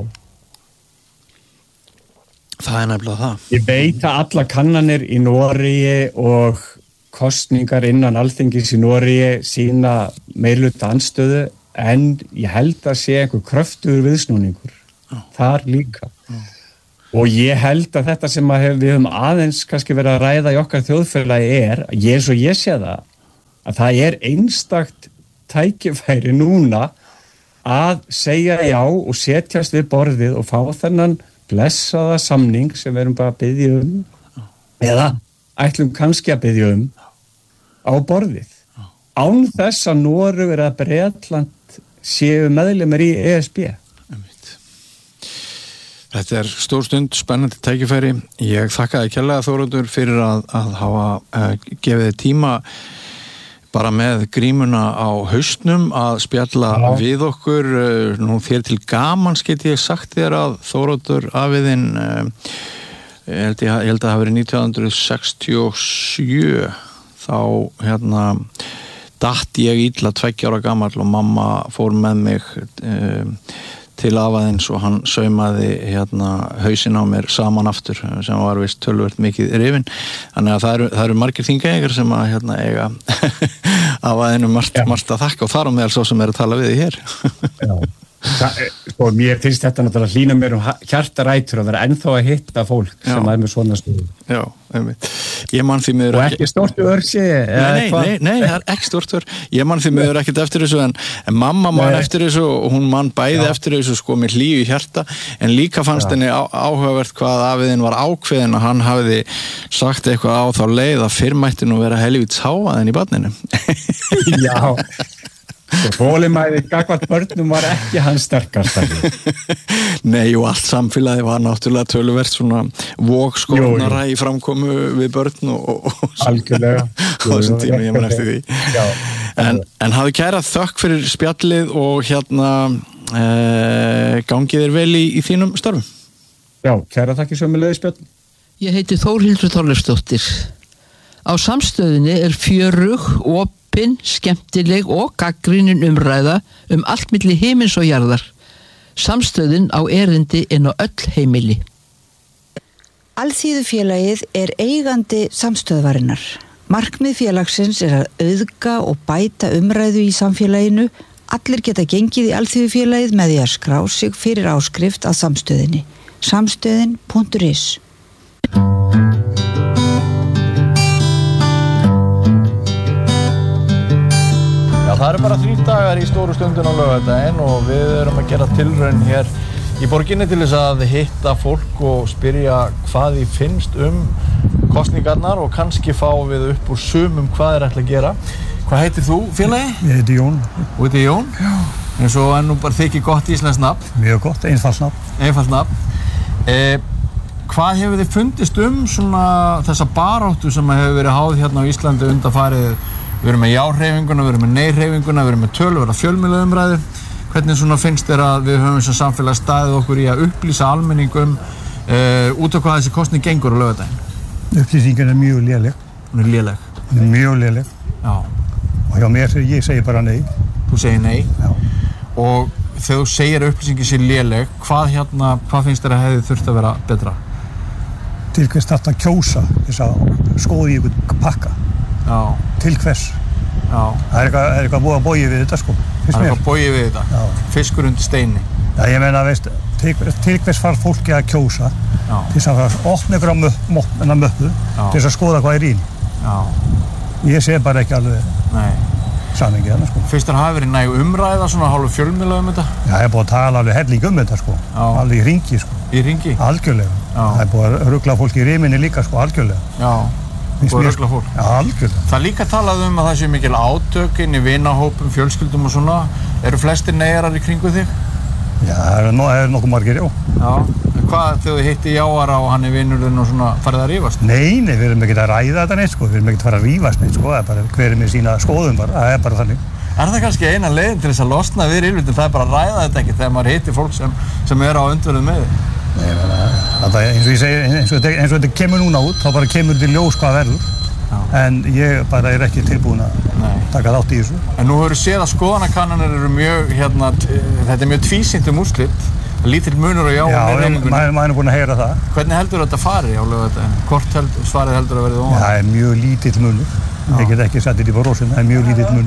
Það er nefnilega það. Ég veit að alla kannanir í Noregi og kostningar innan Alþingis í Noregi sína meirhluta andstöðu en ég held að sé einhver kröftugur viðsnúningur. Já. Þar líka. Og ég held að þetta sem að hef, við höfum aðeins kannski verið að ræða í okkar þjóðfélagi er, ég eins og ég sé það, að það er einstakt tækifæri núna að segja já og setjast við borðið og fá þennan blessaða samning sem við erum bara að biðja um eða ætlum kannski að biðja um á borðið. Án þess að Noregur eða Bretland séu meðlimir í E S B. Þetta er stór stund, spennandi tækifæri. Ég þakka þér kærlega Þóroddur fyrir að, að hafa uh, gefið þér tíma bara með grímuna á haustnum að spjalla Já. Við okkur. Uh, nú þér til gamans get ég sagt þér að Þóroddur afiðinn, uh, ég, held ég, ég held að það hafi verið nítján hundruð sextíu og sjö, þá hérna datt ég illa tveggja ára gamall og mamma fór með mig uh, til afaðins og hann saumaði hérna hausinn á mér saman aftur sem var vist tölvert mikið rifinn. Þannig að það eru, það eru margir þingæðingar sem að hérna eiga afaðinu margt, margt að þakka og þar á meðal svo sem er að tala við því hér. Já. Það, sko, mér finnst þetta náttúrulega hlýna mér um hjartarætur að vera ennþá að hitta fólk Já. Sem er með svona stöðu. Já, einmitt. Ég man því miður og ekki stórtu örsi nei, nei, nei, nei, það er ekki stórtu ör ég man því miður ekkert eftir þessu en, en mamma man nei. Eftir þessu og hún man bæði Já. Eftir þessu sko með hlýju í hjarta en líka fannst Já. Henni á, áhugavert hvað afiðinn var ákveðin að hann hafiði sagt eitthvað á þá leið að fyrr mætti nú vera helvíts hávaðin í barninu. Já Þolinmæði gagnvart börnum var ekki hans sterkast. Nei, og allt samfélagi var náttúrulega töluvert svona vókskornara í framkomu við börn og, og algjörlega á þessum tíma ég man eftir því. En, en hafðu kæra þökk fyrir spjallið og hérna eh, gangið þér vel í, í þínum störfum. Já, kæra þakki sömuleiðis Björn. Ég heiti Þórhildur Þorleifsdóttir. Á samstöðinni er fjörug og skemmtileg og gagnrýnin umræða um allt milli himins og jarðar. Samstöðin á erindi inn á öll heimili. Alþýðufélagið er eigandi samstöðvarinnar. Markmið félagsins er að auðga og bæta umræðu í samfélaginu. Allir geta gengið í Alþýðufélagið með því að skrá sig fyrir áskrift að samstöðinni. samstöðin punktur is Það eru bara þrír dagar í stóru stundin á laugardaginn og við erum að gera tilraun hér í borginni til þess að hitta fólk og spyrja hvað því finnst um kosningarnar og kannski fá við upp úr sumum hvað er ætla að gera. Hvað heitir þú, félagi? Ég heiti Jón. Þú heitir Jón? Já. En svo er nú bara þykir gott íslenskt nafn. Mjög gott, einfalt nafn. Einfalt nafn. Eh, hvað hefur þið fundist um svona þessa baráttu sem hefur verið háð hérna á Íslandi undanfarið? Við erum með já-hreyfinguna, við erum með nei-hreyfinguna, við erum með töluverða fjölmiðlaumræðu. Hvernig svona finnst þér að við höfum sem samfélag staðið okkur í að upplýsa almenningum uh, út á hvað þessi kosning gengur á laugardaginn? Upplýsingin er mjög léleg. Hún er léleg? Hún er mjög léleg. Já. Og hjá mér, ég segi bara nei. Þú segir nei? Já. Og þegar þú segir að upplýsingin sé léleg, hvað hérna, hvað finnst þér að hefði þurft að vera betra? Til hvers þarf að kjósa þess að skoða í ykkur pakka. Já. Til hvers? Já. Það er eitthvað, er eitthvað búið að bóið við þetta sko. Það er eitthvað bóið við þetta? Já. Fiskur undir steini? Já, ég meina, veist, til, til hvers far fólki að kjósa? Já. Til þess að opna ykkur á möppu, möppu til þess að skoða hvað er í. Já. Ég sé bara ekki alveg samhengi hérna sko. Fyrst þar hafi verið næg umræða svona hálfu fjölmiðla um þetta? Já, ég er búið að tala alveg helling um þetta sko. Já. Alveg í hringi sko. Í hringi? Algjörlega. Já. Það er búið að rugla fólki í riminni líka sko, algjörlega. Já. Og rögla fólk. Já, algjörlega. Það líka talað um að það sé mikil átök inn í vinahópum, fjölskyldum og svona. Eru flestir neyjarar í kringu þig? Já, það er, no, er nokkuð margir, já. Já. En hvað þegar þið hitti Jáara og hann er vinurinn og svona farið að rífast? Nei, nei, við erum ekki að ræða þetta neitt sko. Við erum ekki að fara að rífast neitt sko. Það er bara hver er með sína skoðum bara. Það er bara þannig. Er það kannski eina leiðin til þess að losna við ríflundum? Það er bara að ræða þetta ekki þegar maður hittir fólk sem, sem er á undverðum með þig? Nei, það er eins og ég segi, eins og, eins og þetta kemur núna út, þá bara kemur til ljós hvað verður. Já. En ég bara er ekki tilbúin að Nei. Taka þátt í þessu. En nú hefur séð að skoðanakannanir eru mjög, hérna, þetta er mjög tvísýnt um úrslit. Lítill munur og já, já og nei-hreyfingunni. Já, maður er búin að heyra það. Hvernig heldur þetta farið á laugardaginn? Hvort held, svarið heldur að verið ofan? Já, það er mjög lítill munur. Já. Ég get ekki sett þetta í brósin, það er mjög lítill munur.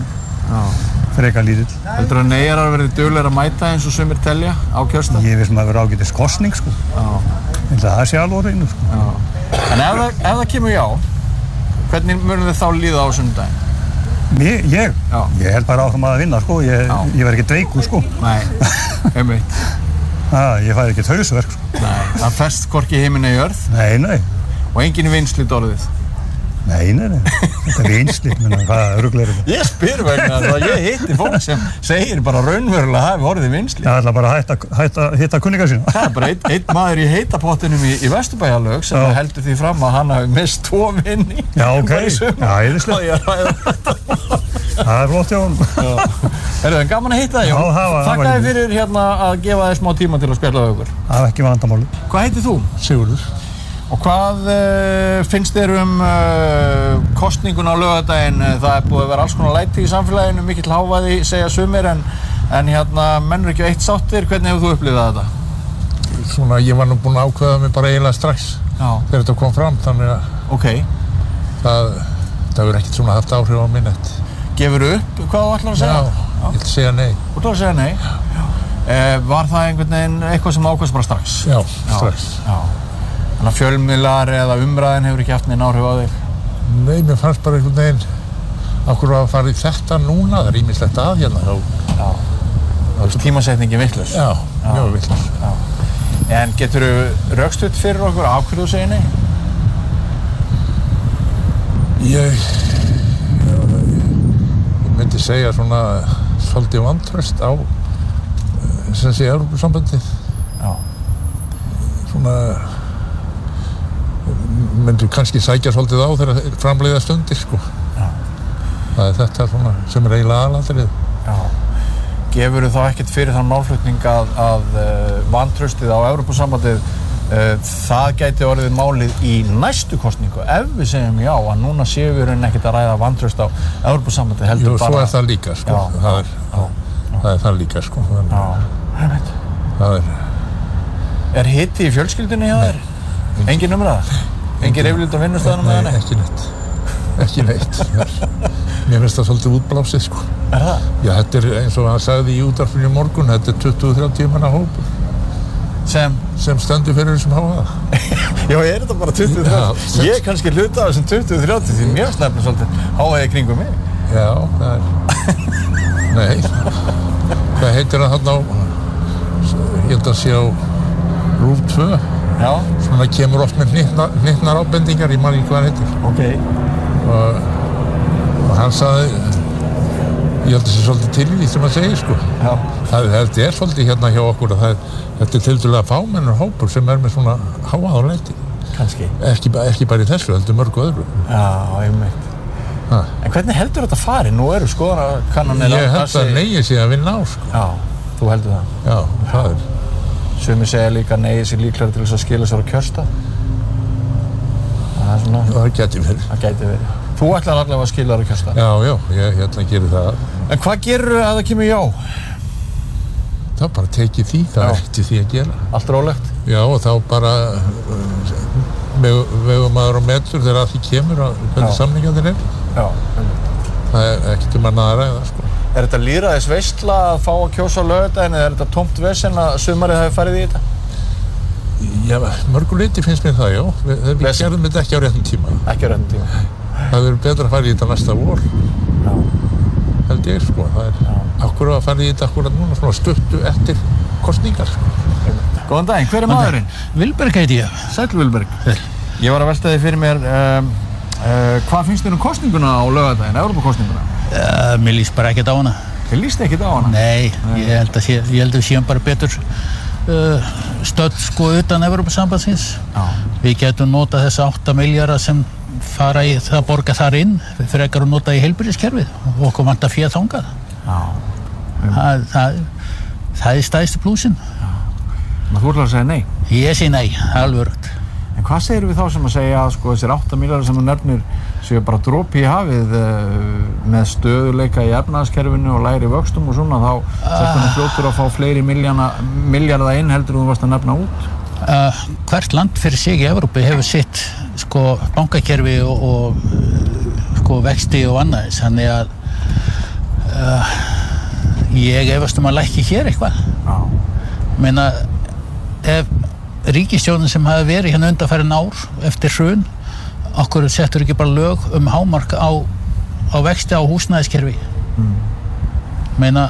Freka lítill. Heldur að neyjarar verið duglegir að mæta eins og sumir telja á kjörstað? Ég veist maður verið ágætis kosning, sko. Já. Ég held að það sé alveg reynu, sko. Já. En ef það, ef það kemur já, hvernig munum þið þá líða á sunnudaginn? Mér, ég? Já. Ég held bara áfram að vinna, sko. Ég, ég verð ekki dveikur, sko. Nei, einmitt. Það, ég fæði ekki hausverk, sko. Nei, það fest hvorki heiminn eða jörð. Nei, nei. Og enginn vinslit orðið. Nei, nei, nei. Þetta er vinslit, menn hvað ruglar þetta? Ég spyr vegna að ég hitti fólk sem segir bara raunverulega hafi orðið vinslit. Það ætla bara að hætta, hætta, hitta kunninga sína. Það er bara einn ein maður í heitapottinum í, í Vesturbæjarlaug sem Já. heldur því fram að hann hafi mist tvo vinni. Já, ok. Já, æðislegt. Það er flott hjá honum. Erðu það gaman að hitta þig? Já, það var. Þakka þér fyrir hérna að gefa þér smá tíma til að spjalla við okkur. Það var ekki vandamáli. Hvað heitir þú? Sigurður. Og hvað uh, finnst þér um uh, kosningun á laugardaginn? Það er búið að vera alls konar læti í samfélaginu, mikill hávaði, segja sumir, en, en hérna, menn eru ekki eitt sáttir. Hvernig hefur þú upplifað þetta? Svona, ég var nú búinn að ákveða mig bara eiginlega strax Já. þegar þetta kom fram, þannig að okay. það, það hefur ekkert svona haft áhrif á minnet. Gefur upp hvað þú ætlar að segja? Já, Já. ég ætla að segja nei. Þú ætlar að segja nei? Já. Eh, var það einhvern veginn eitthvað sem ákveðst bara strax? Já, strax. Já. Þannig að fjölmiðlar eða umræðin hefur ekki haft neinn áhrif á þig? Nei, mér fannst bara einhvern veginn okkur að fara í þetta núna, það er ýmislegt að hérna. Þá, Já. Þá er tímasetningin vitlaus? Já, mjög vitlaus. Já. En geturðu rökstutt fyrir okkur á hverju þú segir nei? Ég, ég myndi segja svona svolítið vantraust á sem sé Evrópusambandið. Já. Svona myndu kannski sækja svolítið á þegar framleiða stundir, sko. Já. Það er þetta svona sem er eiginlega aðalatriðið. Já. Gefurðu þá ekkert fyrir þann málflutning að, að uh, vantraustið á Evrópusambandið uh, það gæti orðið málið í næstu kosningu ef við segjum já, að núna séum við raunin ekkert að ræða vantraust á Evrópusambandið heldur Jú, bara... Jú, svo er það líka, sko. Já. Það er, Já. Já. það er það líka, sko. Já, hægt. Það er... Er hiti í fjölskyldunni hjá þér? Engin umræða? Engin reyflít á vinnustæðanum eða nei? Nei, ekki neitt. Ekki neitt. Mér finnst það svolítið útblásið, sko. Er það? Já, þetta er eins og hann sagði í útvarpinu í morgun, þetta er tuttugu til þrjátíu manna hópur. Sem? Sem stendur fyrir þessum hávaða. Já, er þetta bara tuttugu til þrjátíu? Ég er kannski hluta af þessum tuttugu til þrjátíu því mér snefnir svolítið hávaði kringum mig. Já, það er... Nei. Hvað heitir það þarna á... Ég held að sé á Rúv tvö. Já. Svona kemur oft með hnittnar ábendingar, ég man ekki hvað hann heitir. Ok. Og, og hann sagði, ég held að það sé svolítið til í því sem hann segir, sko. Já. Það, þetta er svolítið hérna hjá okkur að það er, þetta er tildulega fámennur hópur sem er með svona háað á leiti. Kannski. Ekki, ekki bara í þessu, heldur mörgu öðru. Já, einmitt. Ha. En hvernig heldur þetta fari? Nú eru skoðanakannanir... Ég held að neyja sig að vinna á, sko. Já, þú heldur það? Já, það er... Sumir segja líka neyja sig líklega til þess að skila sér á kjörstað. Það er svona... Það gæti verið. Það gæti verið. Þú ætlar allavega að skila þér á kjörstað? Já, já, ég ætla að gera það. En hvað gerur að það kemur já? Það bara tekið því, það er ekkert því að gera. Allt rólegt? Já, og þá bara vegum maður á metur þegar að því kemur að hvernig samningarnir er. Já. Það er ekkert um annað að ræða, sko. Er þetta lýðræðis veisla að fá að kjósa á laugardaginn eða er þetta tómt vesen að sumarið hafi farið í þetta? Já, mörgu leyti finnst mér það, já. Við, við gerðum þetta ekki á réttum tíma. Ekki á réttum tíma. Það verður betra að fara í þetta næsta vor. Já. Held ég, sko. Það er akkur að fara í þetta akkurat núna, svona stuttu eftir kosningar, sko. Góðan daginn, hver er maðurinn? Vilberg heiti ég. Sæll Vilberg. Sæll. Ég var að velta þig fyrir mér, um, uh, hvað finnst þér um kosninguna á laugardaginn, Evrópukosninguna? Uh, mér líst bara ekkert á hana. Þið líst ekkert á hana? Nei, Nei. Ég held að sé, ég held að við séum bara betur uh, stödd sko utan Evrópusambandsins. Já. Við getum notað þessa átta milljarða sem fara í það borga þar inn fyrir ekkert að nota í heilbrigðiskerfið og okkur vantar féð þangað. Já. Það, það, það er stærsti plúsin. Já. Men þú ætlar að segja nei? Ég segi nei, alveg örugt. En hvað segir við þá sem að segja að sko þessir átta milljarðar sem þú nefnir séu bara dropi í hafið uh, með stöðuleika í efnahagskerfinu og lægri vöxtum og svona þá þarf uh, fljótur að fá fleiri milljarða inn heldur þú varst að nefna út? Uh, hvert land fyrir sig í Evrópu hefur sitt sko bankakerfi og, og sko vexti og annað þannig að uh, ég efast um að lækki hér eitthvað. Já. Meina, ef ríkisstjórnin sem hafi verið hérna undanfarin ár eftir hrun, okkur settur ekki bara lög um hámark á, á vexti á húsnæðiskerfi. Mm. Meina,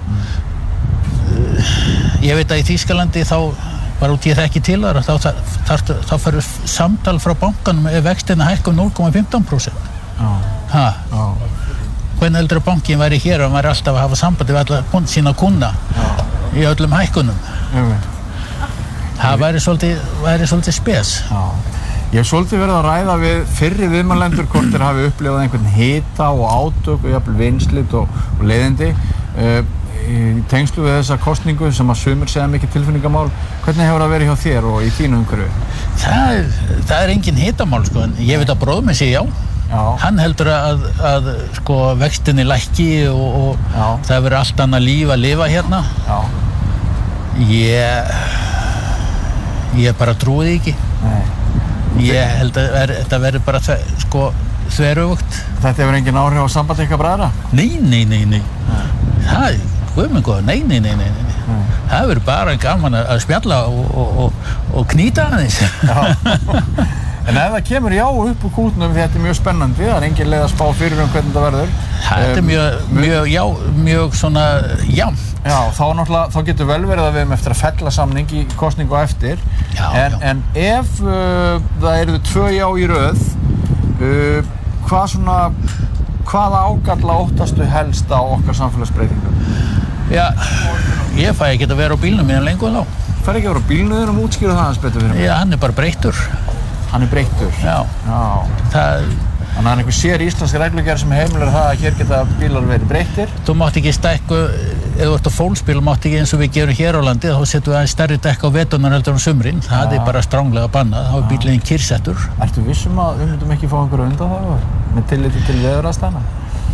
mm. ég veit að í Þýskalandi þá, bara út ég þekki til þar, þá, þá, þá fyrir samtal frá bankanum ef vextina hækka um núll komma fimmtán prósent. Ha? Já. Hvernig heldur að bankin væri hér og hann væri alltaf að hafa sambandi við alla sína kuna í öllum hækkunum? Já. Það væri svolítið, væri svolítið spes. Já. Ég hef svolítið verið að ræða við fyrri viðmælendur hvort þeir hafi upplifað einhvern hita og átök og jafnvel vinslit og, og leiðindi uh, í tengslu við þessa kosningu sem að sumir segja mikið tilfinningamál. Hvernig hefur það verið hjá þér og í þínu umhverfi? Það er, það er engin hitamál, sko, en ég veit að bróðum mig segja já. Já. Hann heldur að, að sko, vextinni lækki og, og það verður allt annað líf að lifa hérna. Já. Ég, ég bara trúi því ekki. Nei. Ég held að ver, þetta verður bara þver, sko, þveröfugt. Þetta hefur engin áhrif á samband ykkar bræðra? Nei, nei, nei, nei. Það er, hvað með góða, nei, nei, nei, nei, nei. nei. Það verður bara gaman að spjalla og, og, og, og knýta aðeins. En ef það kemur já upp úr kútnum, því þetta er mjög spennandi, það er engin leið að spá fyrir um hvernig það verður. Þetta er mjög, mjög, já, mjög svona, já. Já, þá náttúrulega, þá getur vel verið að við erum eftir að fella samning í kosningu eftir. Já, en, já. En ef uh, það eru tvö já í röð, uh, hvað svona, hvaða ágalla óttastu helst á okkar samfélagsbreytingum? Já, ég fæ ekki að vera á bílnum mínu lengur þá. Fær ekki að vera á bílnum þér um útskýra það hans betur fyrir mig? Já, hann er bara breyttur. Hann er breyttur? Já. Já. Það... Þannig að hann einhver sér íslenska reglugerð sem heimilar það að hér geta bílar verið breyttir. Þú mátt ekki stækku, ef þú ert á fólksbíl, mátt ekki eins og við gerum hér á landi, þá setjum við aðeins stærri dekk á veturnar heldur á sumrin. Það ja. Er bara stranglega bannað, þá er bílinn kyrrsettur. Ertu vissum að við myndum ekki fá einhverju undanþágur með tilliti til veðuraðstæðna?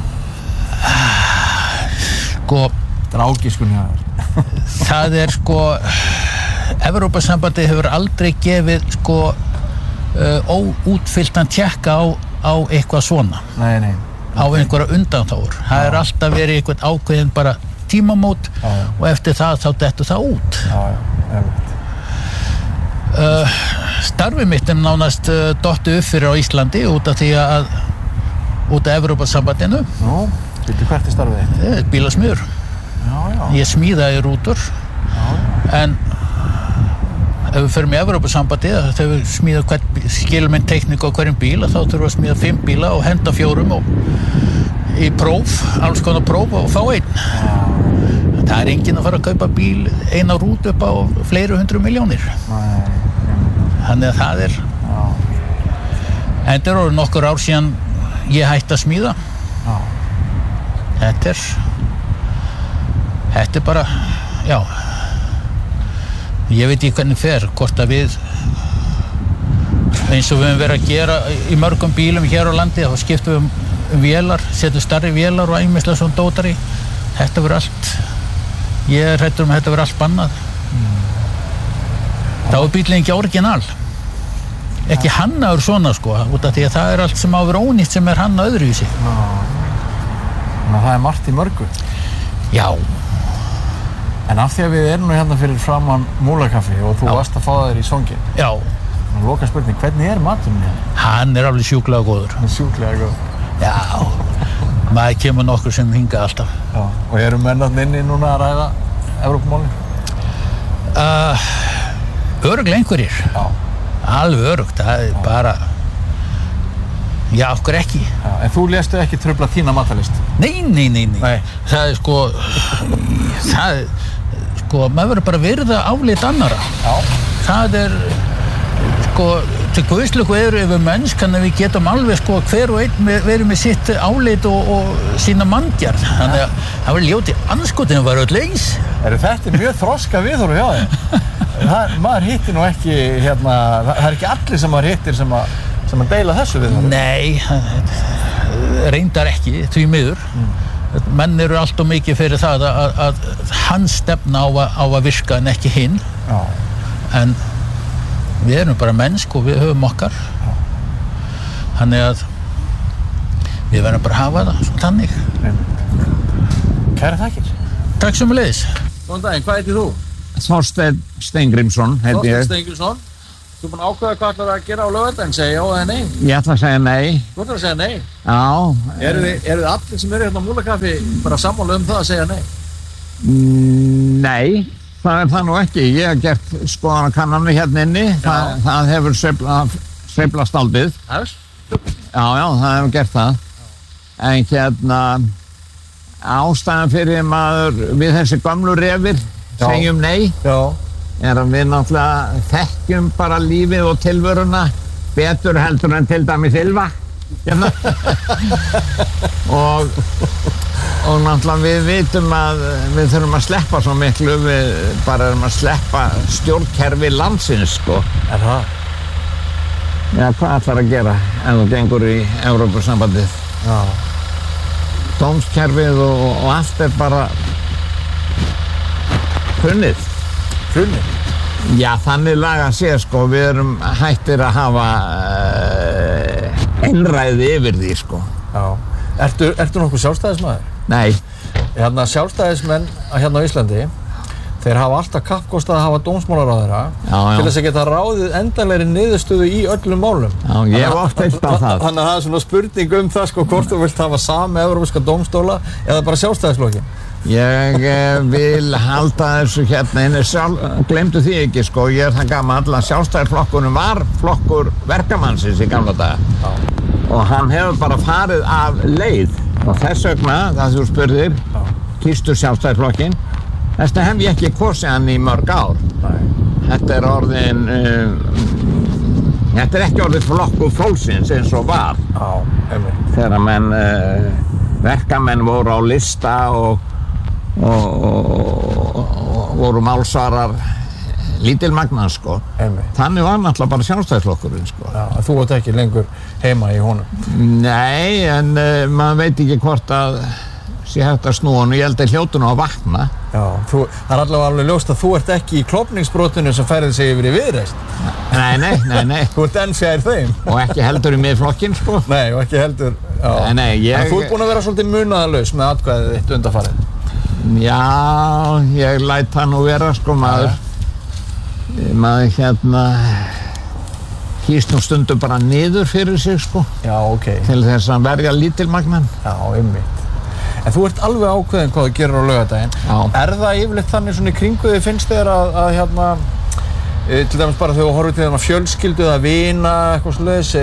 Sko... Það er ágiskun hjá þér. Það er sko... Evrópusambandið hefur aldrei gefið sko uh, óútfylltan tékka á á eitthvað svona. Nei, nei. Á einhverja undanþágur. Það er alltaf verið einhvern ákveðin bara tímamót já, já. Og eftir það þá dettur það út. Já, já, ég veit. Uh, starfið mitt er nánast uh, dottið upp fyrir á Íslandi út af því að út af Evrópusambandinu. Nú, veitu hvert er starfið þitt? Það er bílasmíður. Já, já. Ég smíðaði rútur. Já, já. En ef við förum í Evrópusambandið, þegar við smíða hvern skilmynd tekníku á hverjum bíl, þá þurfum við að smíða fimm bíla og henda fjórum og í próf, alls konar próf og fá einn. Það er enginn að fara að kaupa bíl eina rút upp á fleiri hundru miljónir. Þannig að það er... En þetta er orðið nokkur ár síðan ég hætti að smíða. Þetta er... Þetta er bara... Já... Ég veit ekki hvernig fer, hvort að við eins og við höfum verið að gera í mörgum bílum hér á landi, þá skiptum við um, um vélar, setjum stærri vélar og æmislega svona dótari. Þetta verður allt, ég er hræddur um að þetta verður allt bannað. Mm. Þá er bílinn ekki orginal. Ekki ja. Hannaður svona sko, út af því að það er allt sem á að vera ónýtt sem er hannað öðruvísi. Já. Þannig að það er margt í mörgu. Já. En af því að við erum nú hérna fyrir framan Múlakaffi og þú Já. Varst að fá þér í songin. Já. Og loka spurning, hvernig er maturinn hérna? Hann er alveg sjúklega góður. Hann er sjúklega góður. Já. Maður kemur nokkur sem hingað alltaf. Já. Og eru mennarnir inni núna að ræða Evrópumálin? Uh, öruglega einhverjir. Já. Alveg örugt, það er Já. Bara... Já, okkur ekki. Já, en þú léstu ekki trufla þína matarlist? Nei, nei, nei, nei. Nei. Það er sko... Það er... Sko, maður verður bara virða álit annara. Já. Það er... Sko, til guðslöku eru yfir mennskan að við getum alveg sko hver og einn verið með sitt álit og, og sína manngjarn. Þannig að það var ljóti anskotinu var öll eins. Er þetta mjög þroska viðhorf hjá þér? Það, maður hittir nú ekki hérna... Það er ekki allir sem maður hittir sem að... sem að deila þessu við það? Nei, reyndar ekki, því miður. Mm. Menn eru alltaf mikið fyrir það að, að hans stefna á að, á að virka en ekki hinn. Já. En við erum bara mennsk og við höfum okkar. Já. Þannig að við verðum bara að hafa það, svona þannig. Nei. Kæra þakkir. Takk sömuleiðis. Góðan daginn, hvað heitir þú? Þorsteinn Steingrímsson heiti ég. Þorsteinn Steingrímsson. Þú er búinn að ákveða hvað ætlar að gera á laugardaginn, segja já eða nei? Ég ætla að segja nei. Þú ætlar að segja nei? Já. Eru þið, eru þið allir sem eru hérna á Múlakaffi bara sammála um það að segja nei? Nei, það er það nú ekki. Ég hef gert skoðanakannanir hérna inni. Það, það hefur sveiflað sveiflast aldrei. Það? Já, já, það hefur gert það. En hérna, ástæðan fyrir maður við þessi gömlu refir segjum nei. Já. Er að við náttúrulega þekkjum bara lífið og tilvöruna betur heldur en til dæmis Ylva hérna. og, og náttúrulega við vitum að við þurfum að sleppa svo miklu, við bara erum að sleppa stjórnkerfi landsins, sko. Er það? Já, hvað ætlar að gera ef þú gengur í Evrópusambandið? Já. Dómskerfið og, og allt er bara hrunið. Hrunið? Já, þannig laga sé, sko, við erum hættir að hafa uh, einræði yfir því, sko. Já. Ertu, ertu nokkuð sjálfstæðismaður? Nei. Hérna sjálfstæðismenn hérna á Íslandi, þeir hafa alltaf kappkostað að hafa dómsmálaráðherra til þess að geta ráðið endanlegri niðurstöðu í öllum málum. Já, ég hef oft heilt á það. Þannig að það er svona spurning um það, sko, hvort þú vilt hafa sami evrópska dómstóla eða bara sjálfstæðisflokkin. Ég eh, vil halda þessu hérna inni, sjálf, glemdu því ekki, sko, ég er það gamall að sjálfstæðisflokkurinn var flokkur verkamannsins í gamla daga. Já. Og hann hefur bara farið af leið og þess vegna, það þú spurðir, kýstu sjálfstæðisflokkinn, þess vegna hef ég ekki kosið hann í mörg ár. Nei. Þetta er orðin, um, þetta er ekki orðið flokkur fólksins eins og var. Já, einmitt. Þegar menn, uh, verkamenn voru á lista og Og, og, og voru málsvarar lítilmagna, sko. Einmitt. Þannig var náttúrulega bara sjálfstæðisflokkurinn, sko. Já, þú ert ekki lengur heima í honum? Nei, en uh, maður veit ekki hvort að sé hægt að snúa hann og ég held að hljótu nú að vakna. Já, þú, það er allavega alveg ljóst að þú ert ekki í klofningsbrotinu sem færið sig yfir í Viðreisn. Nei, nei, nei, nei. Þú ert enn fjær þeim. Og ekki heldur í Miðflokkinn, sko. Nei, og ekki heldur, já. Nei, nei, ég... En þú ert búin að vera svolítið munaðarlaus með atkvæðið þitt undanfarið. Já, ég læt það nú vera, sko, maður. Maður hérna hýst nú stundum bara niður fyrir sig, sko. Já, ok. Til þess að verja lítilmagnan. Já, einmitt. En þú ert alveg ákveðin hvað þú gerir á laugardaginn. Já. Er það yfirleitt þannig svona í kringu þig finnst þér að, að hérna, e, til dæmis bara þegar þú horfir til þeirra fjölskyldu eða vina, eitthvað svoleiðis?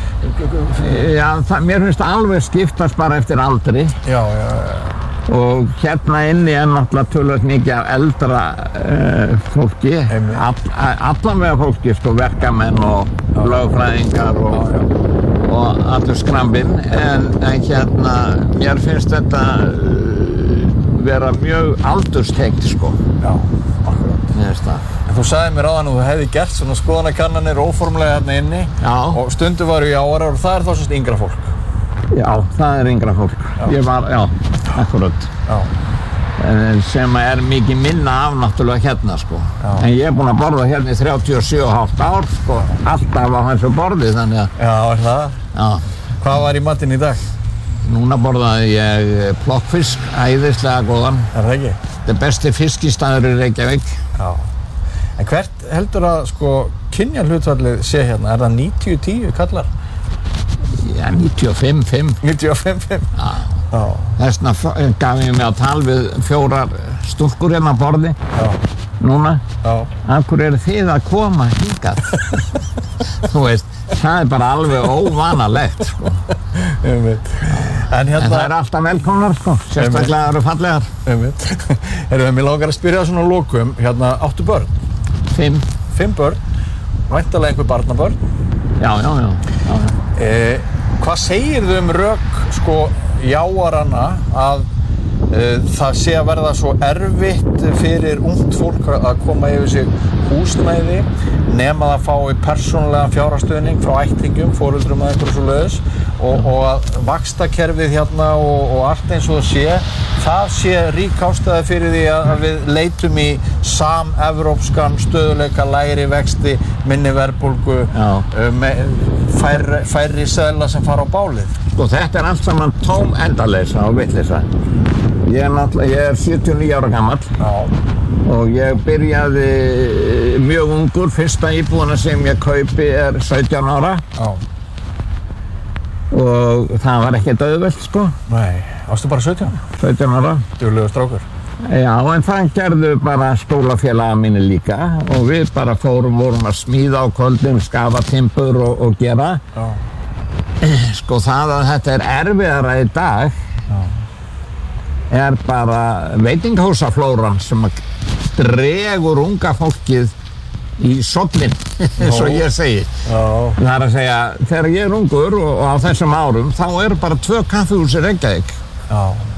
E, Já, það, mér finnst það alveg skiptast bara eftir aldri. Já, já, já. Og hérna inni er náttúrulega tölvöld mikið af eldra uh, fólki, all, allanvega fólki, sko, verkamenn og lögfræðingar og, og allur skrambinn, en, en hérna, mér finnst þetta uh, vera mjög aldurstengt, sko. Já, akkurat. Mér finnst það. En þú sagði mér áðan að þú hefði gert svona skoðanakannanir óformlega hérna inni. Já. Og stundu varu í ára og það er þá svona yngra fólk. Já, það er yngra fólk. Já. Ég var, já, akkurat. Já. Sem er mikið minna af náttúrulega hérna, sko. Já. En ég er búinn að borða hérna í þrjátíu og sjö og hálft ár, sko. Alltaf á þessu borði, þannig að... Já, er það? Já. Hvað var í matinn í dag? Núna borðaði ég plokkfisk, æðislega góðan. Er það ekki? Þetta er besti fiskistaður í Reykjavík. Já. En hvert heldur að, sko, kynjahlutfallið sé hérna? Er það níutíu tíu kallar? Já, níutíu og fimm fimm. níutíu og fimm fimm? Já. Já. Þessna gaf ég mig á tal við fjórar stúlkur hérna á borði. Já. Núna. Já. Af hverju eru þið að koma hingað? Þú veist, það er bara alveg óvanalegt, sko. Ég veit. En hérna... En það er alltaf velkomnar, sko. Sérstaklega eru fallegar. Ég veit. Erum við, mér langar að spyrja svona lokum. Hérna, áttu börn? Fimm. Fimm börn. Væntanlega einhver barnabörn? Já, já, já. já, já. Eh, hvað segirðu um rök, sko, jáaranna að uh, það sé að verða svo erfitt fyrir ungt fólk að koma yfir sig húsnæði nema það fái persónulegan fjárhagsstuðning frá ættingjum, foreldrum eða einhverju svoleiðis og, og að vaxtakerfið hérna og, og allt eins og það sé það sé rík ástæða fyrir því að, að við leitum í sam-evrópskan stöðuleika, lægri vexti, minni verðbólgu, uh, færri, færri seðla sem fara á bálið. Sko þetta er allt saman tóm endaleysa og vitleysa. ég er náttúrulega, ég er sjötíu og níu ára gamall. Já. Og ég byrjaði mjög ungur, fyrsta íbúðina sem ég kaupi er sautján ára. Já. Og það var ekkert auðvelt, sko. Nei, varstu bara sautján? sautján ára. Duglegur strákur. Já, en það gerðu bara skólafélaga mínu líka og við bara fórum, vorum að smíða á kvöldin, skafa timbur og, og gera. Já. Sko það að þetta er erfiðara í dag Já. Er bara veitingahúsaflóran sem dregur unga fólkið í sollin, eins og ég segi. Já. Það er að segja, þegar ég er ungur og, og á þessum árum, þá eru bara tvö kaffihús í Reykjavík. Já.